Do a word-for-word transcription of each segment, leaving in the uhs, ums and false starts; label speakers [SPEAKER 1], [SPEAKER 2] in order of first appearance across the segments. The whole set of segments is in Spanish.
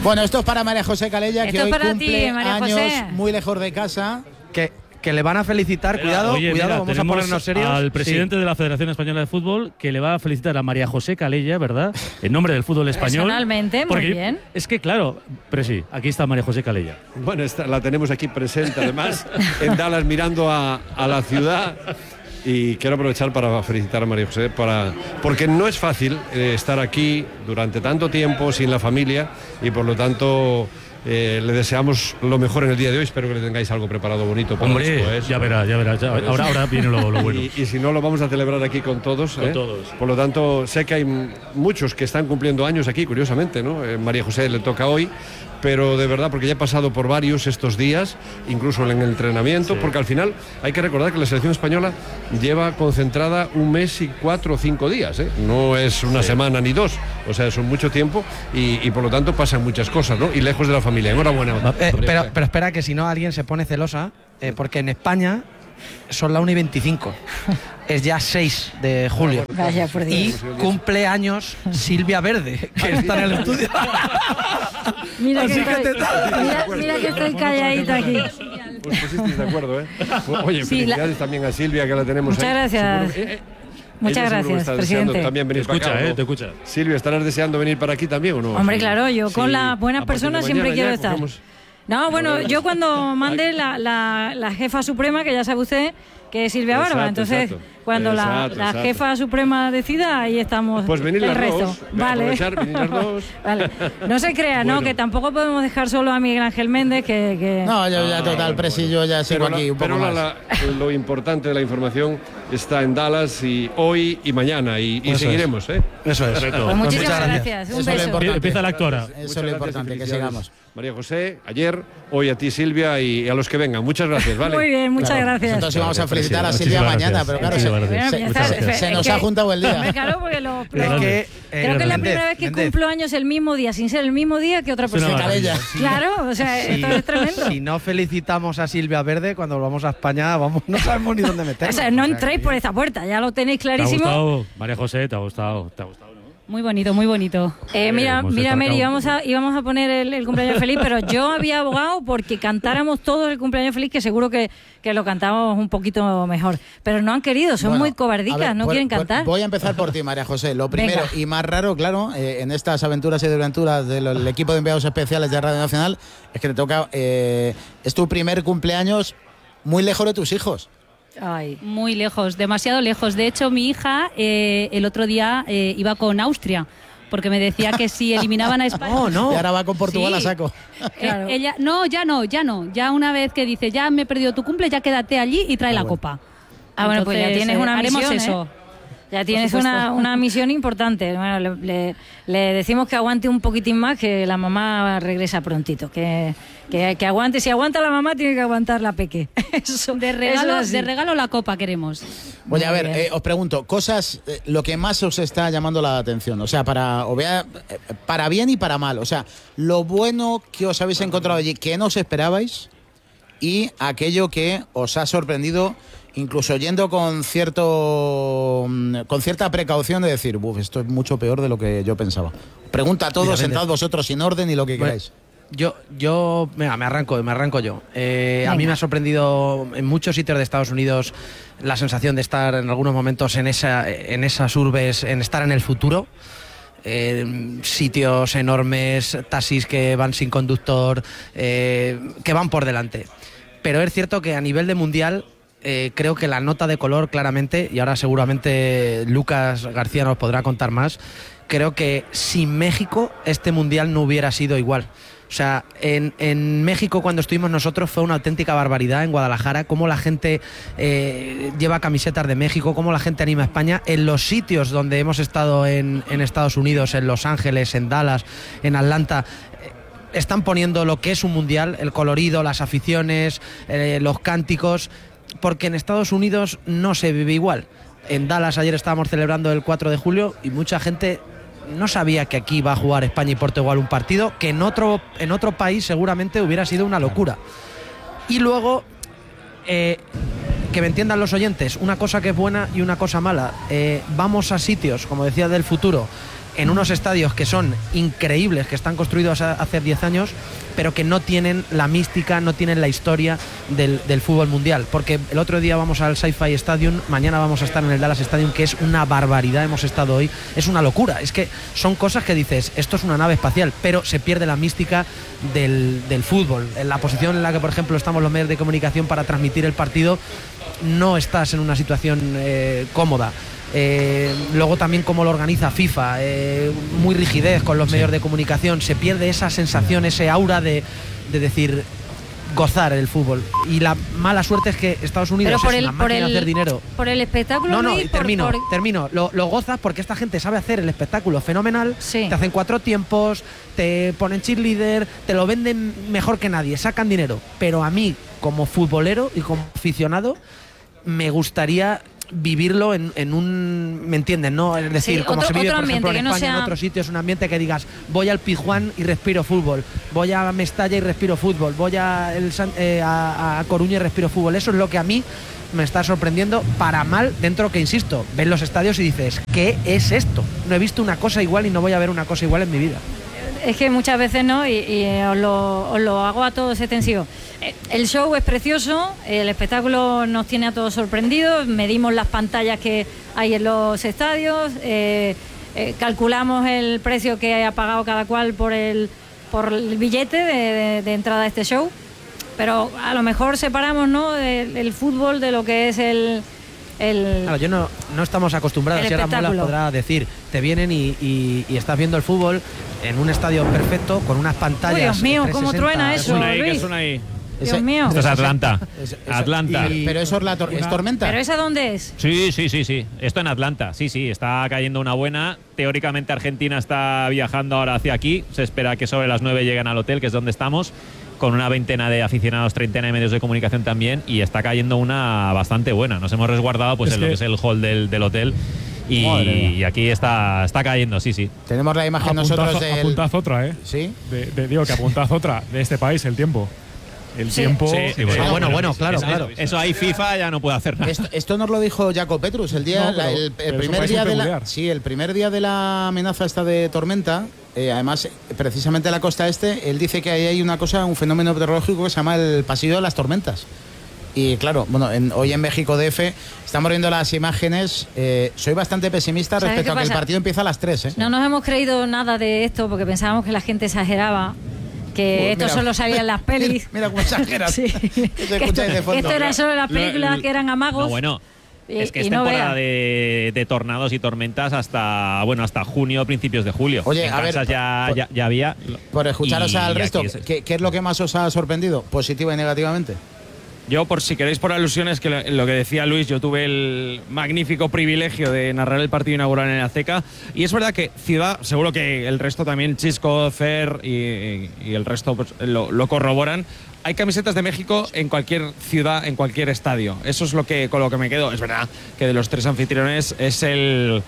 [SPEAKER 1] Bueno, esto es para María José Calella,
[SPEAKER 2] esto
[SPEAKER 1] que hoy
[SPEAKER 2] para
[SPEAKER 1] cumple
[SPEAKER 2] ti, María
[SPEAKER 1] años
[SPEAKER 2] José.
[SPEAKER 1] muy lejos de casa.
[SPEAKER 3] Que, que le van a felicitar,
[SPEAKER 4] Mira,
[SPEAKER 3] cuidado,
[SPEAKER 4] oye,
[SPEAKER 3] cuidado,
[SPEAKER 4] mira,
[SPEAKER 3] vamos a
[SPEAKER 4] tenemos
[SPEAKER 3] ponernos serios.
[SPEAKER 4] al presidente
[SPEAKER 3] Sí.
[SPEAKER 4] de la Federación Española de Fútbol, que le va a felicitar a María José Calella, ¿verdad? En nombre del fútbol español.
[SPEAKER 2] Personalmente, muy
[SPEAKER 4] Porque
[SPEAKER 2] bien.
[SPEAKER 4] Es que, claro, pero sí, aquí está María José Calella.
[SPEAKER 5] Bueno, esta, la tenemos aquí presente, además, en Dallas, mirando a, a la ciudad. Y quiero aprovechar para felicitar a María José, para, porque no es fácil eh, estar aquí durante tanto tiempo sin la familia y por lo tanto eh, le deseamos lo mejor en el día de hoy. Espero que le tengáis algo preparado bonito para
[SPEAKER 4] Hombre,
[SPEAKER 5] después.
[SPEAKER 4] ya verá, ya verá. ya- ahora, ahora viene lo, lo bueno.
[SPEAKER 5] Y, y si no, lo vamos a celebrar aquí con todos.
[SPEAKER 4] Con
[SPEAKER 5] ¿eh?
[SPEAKER 4] todos.
[SPEAKER 5] Por lo tanto, sé que hay m- muchos que están cumpliendo años aquí, curiosamente, ¿no? Eh, María José le toca hoy, pero de verdad, porque ya he pasado por varios estos días, incluso en el entrenamiento,
[SPEAKER 4] Sí.
[SPEAKER 5] porque al final hay que recordar que la selección española lleva concentrada un mes y cuatro o cinco días, ¿eh? No es una
[SPEAKER 4] Sí.
[SPEAKER 5] semana ni dos, o sea, son mucho tiempo y, y por lo tanto pasan muchas cosas, ¿no? Y lejos de la familia. Enhorabuena.
[SPEAKER 3] Eh,
[SPEAKER 5] María
[SPEAKER 3] pero,
[SPEAKER 5] José.
[SPEAKER 3] pero espera, que si no alguien se pone celosa, eh, porque en España son la una y veinticinco. Es ya seis de julio.
[SPEAKER 2] Vaya, por Dios.
[SPEAKER 3] Y cumple años Silvia Verde, que está en el estudio.
[SPEAKER 2] Mira que,
[SPEAKER 3] Así que
[SPEAKER 2] estoy,
[SPEAKER 3] te-
[SPEAKER 2] mira, mira que estoy calladita aquí.
[SPEAKER 5] Pues pusisteis de acuerdo, ¿eh? Oye,
[SPEAKER 2] Sí,
[SPEAKER 5] felicidades
[SPEAKER 2] la-
[SPEAKER 5] también a Silvia, que la tenemos
[SPEAKER 2] Muchas
[SPEAKER 5] ahí.
[SPEAKER 2] gracias.
[SPEAKER 5] Seguro- eh, eh,
[SPEAKER 2] Muchas
[SPEAKER 5] ella seguro que
[SPEAKER 2] gracias,
[SPEAKER 5] está deseando
[SPEAKER 2] presidente.
[SPEAKER 5] también
[SPEAKER 4] Te
[SPEAKER 5] venir para
[SPEAKER 4] escucha,
[SPEAKER 5] acá, ¿o
[SPEAKER 4] ¿eh?
[SPEAKER 5] no?
[SPEAKER 4] Te escucha.
[SPEAKER 5] Silvia, ¿estarás deseando venir para aquí también o no?
[SPEAKER 2] Hombre, claro, yo con
[SPEAKER 5] Sí.
[SPEAKER 2] las
[SPEAKER 5] A
[SPEAKER 2] buenas
[SPEAKER 5] partir de
[SPEAKER 2] personas siempre
[SPEAKER 5] mañana
[SPEAKER 2] quiero
[SPEAKER 5] ya
[SPEAKER 2] estar.
[SPEAKER 5] cogemos-
[SPEAKER 2] No, bueno, yo cuando mande la, la, la jefa suprema, que ya sabe usted que es Silvia Barba,
[SPEAKER 5] Exacto,
[SPEAKER 2] entonces
[SPEAKER 5] exacto.
[SPEAKER 2] cuando la,
[SPEAKER 5] Exacto,
[SPEAKER 2] la
[SPEAKER 5] exacto.
[SPEAKER 2] jefa suprema decida, ahí estamos.
[SPEAKER 5] Pues venid
[SPEAKER 2] el
[SPEAKER 5] las
[SPEAKER 2] resto.
[SPEAKER 5] dos,
[SPEAKER 2] Vale.
[SPEAKER 5] aprovechar, venid las dos.
[SPEAKER 2] Vale. No se crea, ¿no?
[SPEAKER 5] Bueno.
[SPEAKER 2] Que tampoco podemos dejar solo a Miguel Ángel Méndez, que... que...
[SPEAKER 1] No, yo ya
[SPEAKER 5] Ah,
[SPEAKER 1] total,
[SPEAKER 5] bueno,
[SPEAKER 1] Presi,
[SPEAKER 5] bueno.
[SPEAKER 1] yo ya sigo
[SPEAKER 5] Pero, la-
[SPEAKER 1] aquí un poco
[SPEAKER 5] pero la-
[SPEAKER 1] más.
[SPEAKER 5] la- lo importante de la información está en Dallas y hoy y mañana y, y
[SPEAKER 3] Eso
[SPEAKER 5] seguiremos, ¿eh?
[SPEAKER 3] Eso es.
[SPEAKER 4] Correcto.
[SPEAKER 2] Pues muchísimas
[SPEAKER 3] muchas
[SPEAKER 2] gracias.
[SPEAKER 3] gracias.
[SPEAKER 2] Un
[SPEAKER 1] Eso es lo
[SPEAKER 2] beso.
[SPEAKER 1] importante.
[SPEAKER 4] Empieza la actora.
[SPEAKER 1] Eso es
[SPEAKER 5] Muchas
[SPEAKER 1] lo
[SPEAKER 5] gracias y
[SPEAKER 1] importante, que
[SPEAKER 5] felicidades.
[SPEAKER 1] sigamos.
[SPEAKER 5] María José, ayer, hoy a ti Silvia y a los que vengan. Muchas gracias, ¿vale?
[SPEAKER 2] Muy bien, muchas
[SPEAKER 1] Claro.
[SPEAKER 2] gracias.
[SPEAKER 1] Entonces vamos a felicitar a
[SPEAKER 4] Muchísimas
[SPEAKER 1] Silvia
[SPEAKER 4] gracias.
[SPEAKER 1] mañana, pero claro, se,
[SPEAKER 4] Muchísimas
[SPEAKER 2] Bueno,
[SPEAKER 4] gracias.
[SPEAKER 2] ya
[SPEAKER 4] Muchas
[SPEAKER 2] está,
[SPEAKER 4] gracias.
[SPEAKER 1] se
[SPEAKER 2] es
[SPEAKER 1] nos
[SPEAKER 2] que-
[SPEAKER 1] ha juntado el día.
[SPEAKER 2] Hombre, claro, porque lo-
[SPEAKER 3] Es
[SPEAKER 2] lo-
[SPEAKER 3] que, eh,
[SPEAKER 2] creo que es la
[SPEAKER 3] Méndez,
[SPEAKER 2] primera vez que
[SPEAKER 3] Méndez,
[SPEAKER 2] cumplo años el mismo día, sin ser el mismo día que otra
[SPEAKER 4] Es una
[SPEAKER 2] persona.
[SPEAKER 4] maravilla.
[SPEAKER 2] Claro, o sea,
[SPEAKER 3] si,
[SPEAKER 2] esto es tremendo.
[SPEAKER 3] si no felicitamos a Silvia Verde, cuando volvamos a España, vamos, no sabemos ni dónde
[SPEAKER 2] O
[SPEAKER 3] meternos.
[SPEAKER 2] sea, no
[SPEAKER 3] O sea,
[SPEAKER 2] entréis
[SPEAKER 3] que-
[SPEAKER 2] por esta puerta, ya lo tenéis
[SPEAKER 4] ¿Te ha
[SPEAKER 2] clarísimo.
[SPEAKER 4] gustado, María José? ¿Te ha gustado? ¿Te ha gustado, no?
[SPEAKER 6] Muy bonito, muy bonito.
[SPEAKER 2] Eh, mira,
[SPEAKER 4] hemos
[SPEAKER 2] mira, Mary,
[SPEAKER 4] destacado.
[SPEAKER 2] íbamos a, íbamos a poner el, el cumpleaños feliz, pero yo había abogado porque cantáramos todos el cumpleaños feliz, que seguro que, que lo cantamos un poquito mejor. Pero no han querido, son
[SPEAKER 1] Bueno,
[SPEAKER 2] muy
[SPEAKER 1] a
[SPEAKER 2] cobardicas,
[SPEAKER 1] ver,
[SPEAKER 2] no
[SPEAKER 1] pues-
[SPEAKER 2] quieren
[SPEAKER 1] pues
[SPEAKER 2] cantar.
[SPEAKER 1] Voy a empezar por ti, María José. Lo primero
[SPEAKER 2] Venga.
[SPEAKER 1] y más raro, claro, eh, en estas aventuras y desventuras del equipo de enviados especiales de Radio Nacional, es que te toca, eh, es tu primer cumpleaños muy lejos de tus hijos.
[SPEAKER 2] Ay.
[SPEAKER 6] Muy lejos, demasiado lejos. De hecho, mi hija eh, el otro día eh, iba con Austria, porque me decía que si eliminaban a España...
[SPEAKER 3] No, no.
[SPEAKER 1] Y ahora va con Portugal
[SPEAKER 6] Sí.
[SPEAKER 1] a saco.
[SPEAKER 6] Eh,
[SPEAKER 2] Claro.
[SPEAKER 6] ella, no, ya no, ya no. Ya una vez que dice, ya me he perdido tu cumple, ya quédate allí y trae
[SPEAKER 1] Ah,
[SPEAKER 6] la
[SPEAKER 1] bueno.
[SPEAKER 6] copa.
[SPEAKER 2] Ah, bueno, pues ya
[SPEAKER 6] Entonces,
[SPEAKER 2] tienes
[SPEAKER 6] eh,
[SPEAKER 2] una
[SPEAKER 6] haremos
[SPEAKER 2] misión,
[SPEAKER 6] eso.
[SPEAKER 2] ¿eh? Ya tienes
[SPEAKER 6] supuesto.
[SPEAKER 2] una, una misión importante. Bueno, le, le- le decimos que aguante un poquitín más, que la mamá regresa prontito. Que, que, que aguante. Si aguanta la mamá, tiene que aguantar la peque. Eso,
[SPEAKER 6] De
[SPEAKER 2] eso
[SPEAKER 6] regalo,
[SPEAKER 2] es así.
[SPEAKER 6] de regalo la copa queremos.
[SPEAKER 1] Oye, a
[SPEAKER 2] Muy
[SPEAKER 1] ver,
[SPEAKER 2] bien.
[SPEAKER 1] eh, os pregunto, cosas, eh, lo que más os está llamando la atención, o sea, para, o vea, eh, para bien y para mal, o sea, lo bueno que os habéis encontrado allí, que no os esperabais, y aquello que os ha sorprendido, incluso yendo con cierto, mm, con cierta precaución de decir, uff, esto es mucho peor de lo que yo pensaba. Pregunta a todos,
[SPEAKER 3] Mira,
[SPEAKER 1] sentados
[SPEAKER 3] Méndez.
[SPEAKER 1] vosotros sin orden y lo que
[SPEAKER 3] Bueno,
[SPEAKER 1] queráis.
[SPEAKER 3] Yo, yo, venga, me arranco, me arranco yo. Eh, a mí me ha sorprendido en muchos sitios de Estados Unidos la sensación de estar en algunos momentos en esa, en esas urbes, en estar en el futuro. Eh, sitios enormes, taxis que van sin conductor, eh, que van por delante. Pero es cierto que a nivel de mundial eh, creo que la nota de color claramente, y ahora seguramente Lucas García nos podrá contar más, creo que sin México este mundial no hubiera sido igual. O sea, en, en México cuando estuvimos nosotros fue una auténtica barbaridad en Guadalajara, cómo la gente eh, lleva camisetas de México, cómo la gente anima a España. En los sitios donde hemos estado en, en Estados Unidos, en Los Ángeles, en Dallas, en Atlanta, eh, están poniendo lo que es un mundial, el colorido, las aficiones, eh, los cánticos, porque en Estados Unidos no se vive igual. En Dallas ayer estábamos celebrando el cuatro de julio y mucha gente no sabía que aquí iba a jugar España y Portugal un partido que en otro, en otro país seguramente hubiera sido una locura. Y luego, eh, que me entiendan los oyentes, una cosa que es buena y una cosa mala. Eh, vamos a sitios, como decía, del futuro, en unos estadios que son increíbles, que están construidos hace diez años, pero que no tienen la mística, no tienen la historia del, del fútbol mundial. Porque el otro día vamos al SoFi Stadium, mañana vamos a estar en el Dallas Stadium, que es una barbaridad, hemos estado hoy, es una locura. Es que son cosas que dices, esto es una nave espacial, pero se pierde la mística del, del fútbol. En la posición en la que, por ejemplo, estamos los medios de comunicación para transmitir el partido, no estás en una situación eh, cómoda. Eh, luego también cómo lo organiza FIFA, eh, muy rigidez con los medios de comunicación, se pierde esa sensación, ese aura de, de decir gozar el fútbol. Y la mala suerte es que Estados Unidos
[SPEAKER 2] Pero por
[SPEAKER 3] es
[SPEAKER 2] el,
[SPEAKER 3] una
[SPEAKER 2] por
[SPEAKER 3] máquina
[SPEAKER 2] el,
[SPEAKER 3] de hacer dinero.
[SPEAKER 2] Por el espectáculo.
[SPEAKER 3] No, no,
[SPEAKER 2] Luis,
[SPEAKER 3] y termino,
[SPEAKER 2] por, por...
[SPEAKER 3] termino. Lo, lo gozas porque esta gente sabe hacer el espectáculo fenomenal.
[SPEAKER 2] Sí.
[SPEAKER 3] Te hacen cuatro tiempos, te ponen cheerleader, te lo venden mejor que nadie, sacan dinero. Pero a mí, como futbolero y como aficionado, me gustaría vivirlo en, en un, ¿me entienden? ¿No? Es decir,
[SPEAKER 2] Sí,
[SPEAKER 3] como
[SPEAKER 2] otro-
[SPEAKER 3] se vive,
[SPEAKER 2] otro
[SPEAKER 3] por ejemplo,
[SPEAKER 2] ambiente,
[SPEAKER 3] en
[SPEAKER 2] que no
[SPEAKER 3] España,
[SPEAKER 2] sea-
[SPEAKER 3] en otros sitios, un ambiente que digas, voy al Pizjuán y respiro fútbol, voy a Mestalla y respiro fútbol, voy a, el San- eh, a, a Coruña y respiro fútbol. Eso es lo que a mí me está sorprendiendo, para mal, dentro que, insisto, ves los estadios y dices, ¿qué es esto? No he visto una cosa igual y no voy a ver una cosa igual en mi vida.
[SPEAKER 2] Es que muchas veces no, y, y eh, os, lo, os lo hago a todos extensivo. Eh, El show es precioso, el espectáculo nos tiene a todos sorprendidos, medimos las pantallas que hay en los estadios, eh, eh, calculamos el precio que ha pagado cada cual por el, por el billete de, de- de entrada a este show, pero a lo mejor separamos, ¿no?, el, el fútbol de lo que es el... el
[SPEAKER 3] Claro, yo no, no estamos acostumbrados,
[SPEAKER 2] El
[SPEAKER 3] y ahora Molas
[SPEAKER 2] espectáculo.
[SPEAKER 3] podrá decir, te vienen y, y, y estás viendo el fútbol en un estadio perfecto, con unas pantallas.
[SPEAKER 2] Uy, Dios mío, cómo
[SPEAKER 3] trescientos sesenta.
[SPEAKER 2] truena eso.
[SPEAKER 7] Suena ahí, que
[SPEAKER 2] Luis.
[SPEAKER 7] suena ahí.
[SPEAKER 2] Dios
[SPEAKER 1] Ese-
[SPEAKER 2] mío.
[SPEAKER 7] Esto es Atlanta.
[SPEAKER 1] Es- es-
[SPEAKER 7] Atlanta.
[SPEAKER 1] y- pero eso es, la tor- es tormenta.
[SPEAKER 2] ¿Pero esa dónde es?
[SPEAKER 7] Sí, sí, sí, sí. Esto en Atlanta. Sí, sí, está cayendo una buena. Teóricamente Argentina está viajando ahora hacia aquí. Se espera que sobre las nueve lleguen al hotel, que es donde estamos, con una veintena de aficionados, treintena de medios de comunicación también, y está cayendo una bastante buena. Nos hemos resguardado pues
[SPEAKER 8] Es
[SPEAKER 7] en lo
[SPEAKER 8] que-
[SPEAKER 7] que es el hall del, del hotel. Y,
[SPEAKER 8] Madre mía.
[SPEAKER 7] y aquí está, está cayendo, sí, sí.
[SPEAKER 1] Tenemos la imagen
[SPEAKER 8] Apuntad,
[SPEAKER 1] nosotros del...
[SPEAKER 8] apuntad otra, ¿eh?
[SPEAKER 1] Sí.
[SPEAKER 8] De, de- digo que apuntad otra de este país, el tiempo. El
[SPEAKER 2] Sí.
[SPEAKER 8] tiempo.
[SPEAKER 7] Sí,
[SPEAKER 8] eh,
[SPEAKER 7] sí, bueno,
[SPEAKER 3] Ah, bueno,
[SPEAKER 7] pero
[SPEAKER 3] bueno,
[SPEAKER 7] eso-
[SPEAKER 3] claro,
[SPEAKER 7] eso-
[SPEAKER 3] claro.
[SPEAKER 7] Eso ahí FIFA ya no puede hacer nada.
[SPEAKER 1] Esto, esto nos lo dijo Jaco Petrus el día,
[SPEAKER 8] No, pero-
[SPEAKER 1] la- el, el
[SPEAKER 8] pero es un
[SPEAKER 1] primer
[SPEAKER 8] país
[SPEAKER 1] día
[SPEAKER 8] muy
[SPEAKER 1] de la,
[SPEAKER 8] peculiar.
[SPEAKER 1] sí, el primer día de la amenaza esta de tormenta. Eh, además, eh, precisamente en la costa este, él dice que ahí hay una cosa, un fenómeno meteorológico que se llama el pasillo de las tormentas. Y claro, bueno, en- hoy en México D F estamos viendo las imágenes. Eh, soy bastante pesimista
[SPEAKER 2] ¿Sabes
[SPEAKER 1] respecto
[SPEAKER 2] qué
[SPEAKER 1] a que el
[SPEAKER 2] pasa?
[SPEAKER 1] partido empieza a las tres. ¿eh?
[SPEAKER 2] No nos hemos creído nada de esto porque pensábamos que la gente exageraba, que
[SPEAKER 1] Pues
[SPEAKER 2] esto
[SPEAKER 1] mira.
[SPEAKER 2] solo salía en las pelis.
[SPEAKER 1] Mira cómo exageras.
[SPEAKER 2] Sí.
[SPEAKER 1] Que se
[SPEAKER 2] Que
[SPEAKER 1] escucha
[SPEAKER 2] esto,
[SPEAKER 1] ahí de fondo.
[SPEAKER 2] esto era solo en las
[SPEAKER 7] Lo-
[SPEAKER 2] películas
[SPEAKER 7] lo-
[SPEAKER 2] que eran amagos.
[SPEAKER 7] No, bueno.
[SPEAKER 2] y-
[SPEAKER 7] Es que
[SPEAKER 2] y
[SPEAKER 7] es
[SPEAKER 2] no
[SPEAKER 7] temporada
[SPEAKER 2] veas.
[SPEAKER 7] de, de tornados y tormentas hasta bueno hasta junio, principios de julio.
[SPEAKER 1] Oye,
[SPEAKER 7] en
[SPEAKER 1] a ver,
[SPEAKER 7] Kansas ya,
[SPEAKER 1] por-
[SPEAKER 7] ya, ya había.
[SPEAKER 1] Por escucharos
[SPEAKER 7] Y
[SPEAKER 1] al
[SPEAKER 7] aquí
[SPEAKER 1] resto,
[SPEAKER 7] es-
[SPEAKER 1] ¿qué, qué es lo que más os ha sorprendido? ¿Positiva y negativamente?
[SPEAKER 9] Yo, por si queréis por alusiones, que lo, lo que decía Luis, yo tuve el magnífico privilegio de narrar el partido inaugural en el Azteca. Y es verdad que Ciudad, seguro que el resto también, Chisco, Fer y, y el resto pues, lo, lo corroboran. Hay camisetas de México en cualquier ciudad, en cualquier estadio. Eso es lo que, con lo que me quedo. Es verdad que de los tres anfitriones es el...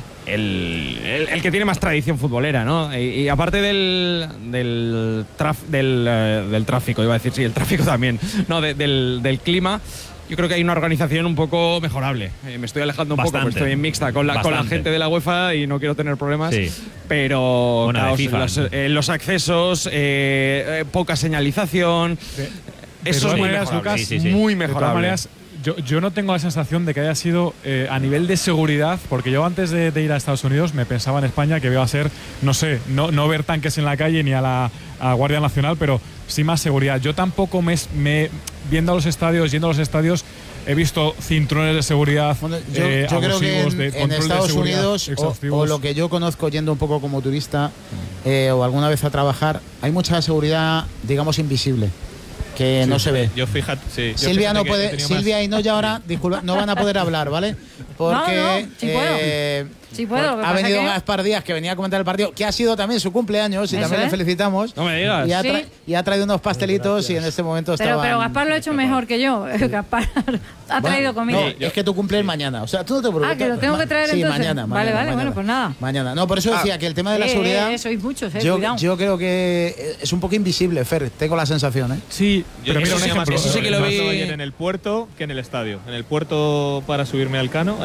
[SPEAKER 9] El, el- el que tiene más tradición futbolera, ¿no? Y, y aparte del del, traf- del, eh, del tráfico, iba a decir, sí, el tráfico también, no, de- del, del clima, yo creo que hay una organización un poco mejorable. Eh, me estoy alejando un poco,
[SPEAKER 7] Bastante.
[SPEAKER 9] porque estoy en mixta con la, con la
[SPEAKER 7] Bastante.
[SPEAKER 9] gente de la UEFA y no quiero tener problemas,
[SPEAKER 7] Sí.
[SPEAKER 9] pero
[SPEAKER 7] Bueno, de
[SPEAKER 9] caos,
[SPEAKER 7] FIFA.
[SPEAKER 9] los, eh, los accesos, eh, eh, poca señalización,
[SPEAKER 8] De- de
[SPEAKER 9] eso
[SPEAKER 8] todas
[SPEAKER 9] es muy
[SPEAKER 8] maneras,
[SPEAKER 9] mejorable,
[SPEAKER 8] Lucas,
[SPEAKER 7] Sí, sí, sí.
[SPEAKER 9] muy
[SPEAKER 8] De todas
[SPEAKER 9] mejorable.
[SPEAKER 8] maneras, yo, yo no tengo la sensación de que haya sido eh, a nivel de seguridad, porque yo antes de, de ir a Estados Unidos me pensaba en España que iba a ser, no sé, no, no ver tanques en la calle ni a la a Guardia Nacional, pero sí más seguridad. Yo tampoco me, me viendo a los estadios, yendo a los estadios, he visto cinturones de seguridad
[SPEAKER 1] Bueno, yo,
[SPEAKER 8] eh,
[SPEAKER 1] yo creo que
[SPEAKER 8] abusivos,
[SPEAKER 1] en,
[SPEAKER 8] de
[SPEAKER 1] en
[SPEAKER 8] control de
[SPEAKER 1] Estados
[SPEAKER 8] seguridad
[SPEAKER 1] Unidos, o,
[SPEAKER 8] exhaustivos.
[SPEAKER 1] o lo que yo conozco yendo un poco como turista eh, o alguna vez a trabajar, hay mucha seguridad, digamos, invisible, que no se ve.
[SPEAKER 10] Yo fíjate, sí, yo
[SPEAKER 1] Silvia
[SPEAKER 10] fíjate
[SPEAKER 1] no
[SPEAKER 10] que he
[SPEAKER 1] puede,
[SPEAKER 10] tenido
[SPEAKER 1] Silvia
[SPEAKER 10] más-
[SPEAKER 1] y Noya ahora, disculpa, no van a poder hablar, ¿vale? Porque
[SPEAKER 2] No, no, sí puedo.
[SPEAKER 1] eh,
[SPEAKER 2] Sí puedo, lo que
[SPEAKER 1] ha
[SPEAKER 2] pasa
[SPEAKER 1] venido
[SPEAKER 2] que-
[SPEAKER 1] Gaspar Díaz, que venía a comentar el partido, que ha sido también su cumpleaños y
[SPEAKER 2] Eso
[SPEAKER 1] también le
[SPEAKER 2] es.
[SPEAKER 1] felicitamos.
[SPEAKER 9] No me digas.
[SPEAKER 1] Y ha,
[SPEAKER 2] Sí.
[SPEAKER 1] tra- y ha traído unos pastelitos y en este momento
[SPEAKER 2] Pero,
[SPEAKER 1] estaba.
[SPEAKER 2] pero Gaspar lo ha hecho mejor que yo. Gaspar ha traído comida.
[SPEAKER 1] No, es que tú cumples mañana. O sea, tú no te preocupes.
[SPEAKER 2] Ah, que lo tengo que traer
[SPEAKER 1] sí,
[SPEAKER 2] entonces.
[SPEAKER 1] mañana,
[SPEAKER 2] Vale,
[SPEAKER 1] mañana,
[SPEAKER 2] vale,
[SPEAKER 1] mañana.
[SPEAKER 2] bueno, pues nada.
[SPEAKER 1] Mañana. No, por eso decía que el tema de la
[SPEAKER 2] Eh,
[SPEAKER 1] seguridad.
[SPEAKER 2] eh, sois muchos, eh,
[SPEAKER 1] yo,
[SPEAKER 2] cuidado.
[SPEAKER 1] yo creo que es un poco invisible, Fer. Tengo la sensación, ¿eh?
[SPEAKER 8] Sí,
[SPEAKER 10] Yo
[SPEAKER 8] pero
[SPEAKER 10] creo
[SPEAKER 8] mira
[SPEAKER 10] que
[SPEAKER 8] un
[SPEAKER 10] se llama-
[SPEAKER 8] ejemplo.
[SPEAKER 10] eso sí que lo
[SPEAKER 8] eh,
[SPEAKER 10] vi
[SPEAKER 8] más-
[SPEAKER 10] en el puerto que en el estadio. En el puerto para subirme al Cano, hay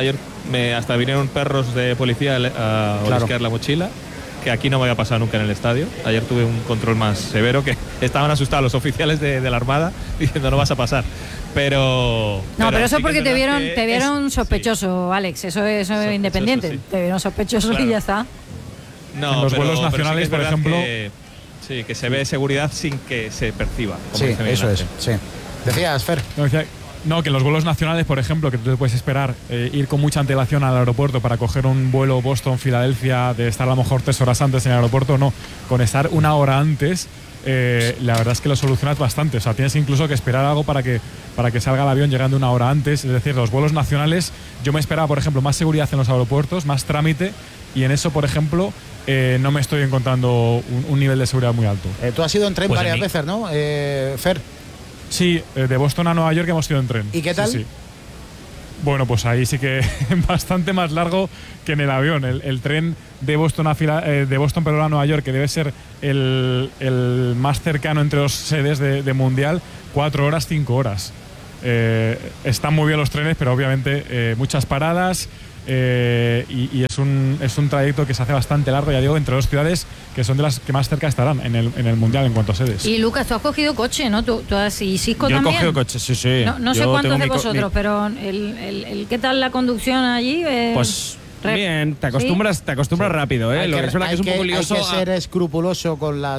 [SPEAKER 10] Ayer me hasta vinieron perros de policía a olisquear claro. la mochila, que aquí no me había pasado nunca en el estadio. Ayer tuve un control más severo, que estaban asustados los oficiales de, de la Armada diciendo no vas a pasar. Pero
[SPEAKER 2] no, pero, pero eso
[SPEAKER 10] sí
[SPEAKER 2] porque te vieron te vieron
[SPEAKER 10] es,
[SPEAKER 2] sospechoso, sí. Alex, eso es eso independiente. Sí. Te vieron sospechoso claro. y ya está.
[SPEAKER 10] No,
[SPEAKER 8] en los
[SPEAKER 10] pero,
[SPEAKER 8] vuelos nacionales,
[SPEAKER 10] pero sí
[SPEAKER 8] por ejemplo,
[SPEAKER 10] que, sí, que se ve seguridad sin que se perciba. Como
[SPEAKER 1] sí, eso es. Sí. Decías, Fer.
[SPEAKER 8] No, decía, no, que en los vuelos nacionales, por ejemplo, que tú te puedes esperar eh, ir con mucha antelación al aeropuerto para coger un vuelo Boston-Filadelfia, de estar a lo mejor tres horas antes en el aeropuerto, no. Con estar una hora antes, eh, la verdad es que lo solucionas bastante. O sea, tienes incluso que esperar algo para que, para que salga el avión llegando una hora antes. Es decir, los vuelos nacionales, yo me esperaba, por ejemplo, más seguridad en los aeropuertos, más trámite, y en eso, por ejemplo, eh, no me estoy encontrando un, un nivel de seguridad muy alto.
[SPEAKER 1] Eh, tú has ido en tren pues varias veces, ¿no, eh, Fer?
[SPEAKER 8] Sí, de Boston a Nueva York hemos ido en tren.
[SPEAKER 1] ¿Y qué tal?
[SPEAKER 8] Sí, sí. Bueno, pues ahí sí que bastante más largo que en el avión. El, el tren de Boston a Fila, eh, de Boston pero a Nueva York, que debe ser el, el más cercano entre dos sedes de, de Mundial, cuatro horas, cinco horas. Eh, están muy bien los trenes, pero obviamente eh, muchas paradas. Eh, y, y es un es un trayecto que se hace bastante largo, ya digo, entre dos ciudades que son de las que más cerca estarán en el, en el Mundial en cuanto a sedes.
[SPEAKER 2] Y Lucas, tú has cogido coche, ¿no? Tú, tú has, y Sisco
[SPEAKER 9] Yo
[SPEAKER 2] también.
[SPEAKER 9] Yo he cogido coche, sí, sí.
[SPEAKER 2] No, no sé
[SPEAKER 9] Yo
[SPEAKER 2] cuántos de
[SPEAKER 9] mi,
[SPEAKER 2] vosotros,
[SPEAKER 9] mi...
[SPEAKER 2] pero el, el, el, ¿qué tal la conducción allí? Eh,
[SPEAKER 9] pues bien, te acostumbras, ¿sí? te acostumbras sí. rápido, ¿eh?
[SPEAKER 1] Hay
[SPEAKER 9] Lo
[SPEAKER 1] que,
[SPEAKER 9] que es verdad que es un poco lioso.
[SPEAKER 1] Hay que ser escrupuloso con las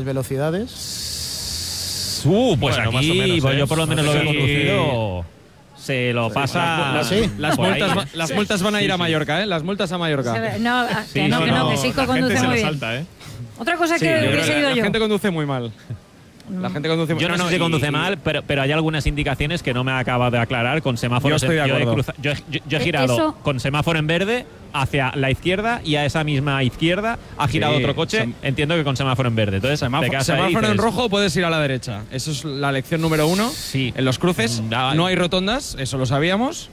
[SPEAKER 1] velocidades.
[SPEAKER 7] Uh, pues
[SPEAKER 10] bueno,
[SPEAKER 7] aquí,
[SPEAKER 10] más o menos,
[SPEAKER 7] pues
[SPEAKER 10] ¿eh?
[SPEAKER 7] yo por lo menos
[SPEAKER 10] sí.
[SPEAKER 7] lo he conducido. Se lo pasa.
[SPEAKER 1] ¿Sí?
[SPEAKER 9] Las, multas, va, las multas van a ir sí, a Mallorca, ¿eh? Las multas a Mallorca.
[SPEAKER 2] No, que sí, no, no, que no, que Sisco conduce muy bien. Salta, ¿eh? Otra cosa que
[SPEAKER 9] sí,
[SPEAKER 2] hubiese ido yo.
[SPEAKER 9] La gente conduce muy mal. La gente conduce muy
[SPEAKER 7] Yo no, no sé si conduce y, mal, pero, pero hay algunas indicaciones que no me acaba de aclarar con semáforos.
[SPEAKER 9] Yo estoy de acuerdo.
[SPEAKER 7] Yo he, cruza, yo, yo, yo he girado ¿Eso? con semáforo en verde hacia la izquierda y a esa misma izquierda ha girado sí, otro coche. Sem Entiendo que con semáforo en verde. Entonces,
[SPEAKER 9] semáforo, semáforo en rojo puedes ir a la derecha. Eso es la lección número uno.
[SPEAKER 7] Sí.
[SPEAKER 9] En los cruces no, no hay rotondas, eso lo sabíamos.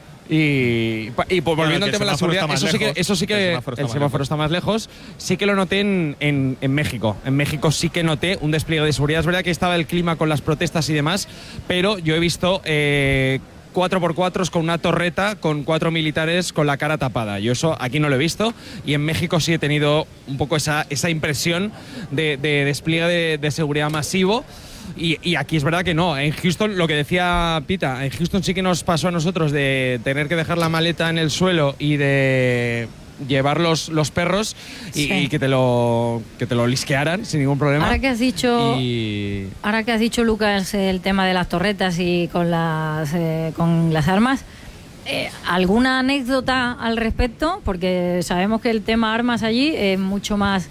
[SPEAKER 9] Y, y pues, volviendo al tema de la seguridad, eso sí que, eso sí que el semáforo, está, el semáforo está más lejos. Sí que lo noté en, en, en México. En México sí que noté un despliegue de seguridad. Es verdad que estaba el clima con las protestas y demás, pero yo he visto eh, cuatro por cuatro con una torreta con cuatro militares con la cara tapada. Yo eso aquí no lo he visto, y en México sí he tenido un poco esa, esa impresión de, de despliegue de, de seguridad masivo. Y, y aquí es verdad que no. En Houston, lo que decía Pita, en Houston sí que nos pasó a nosotros de tener que dejar la maleta en el suelo y de llevar los, los perros y, sí. y que te lo que te lo lisquearan sin ningún problema.
[SPEAKER 2] Ahora que has dicho,
[SPEAKER 9] y...
[SPEAKER 2] ahora que has dicho Lucas, el tema de las torretas y con las eh, con las armas, eh, ¿alguna anécdota al respecto? Porque sabemos que el tema armas allí es mucho más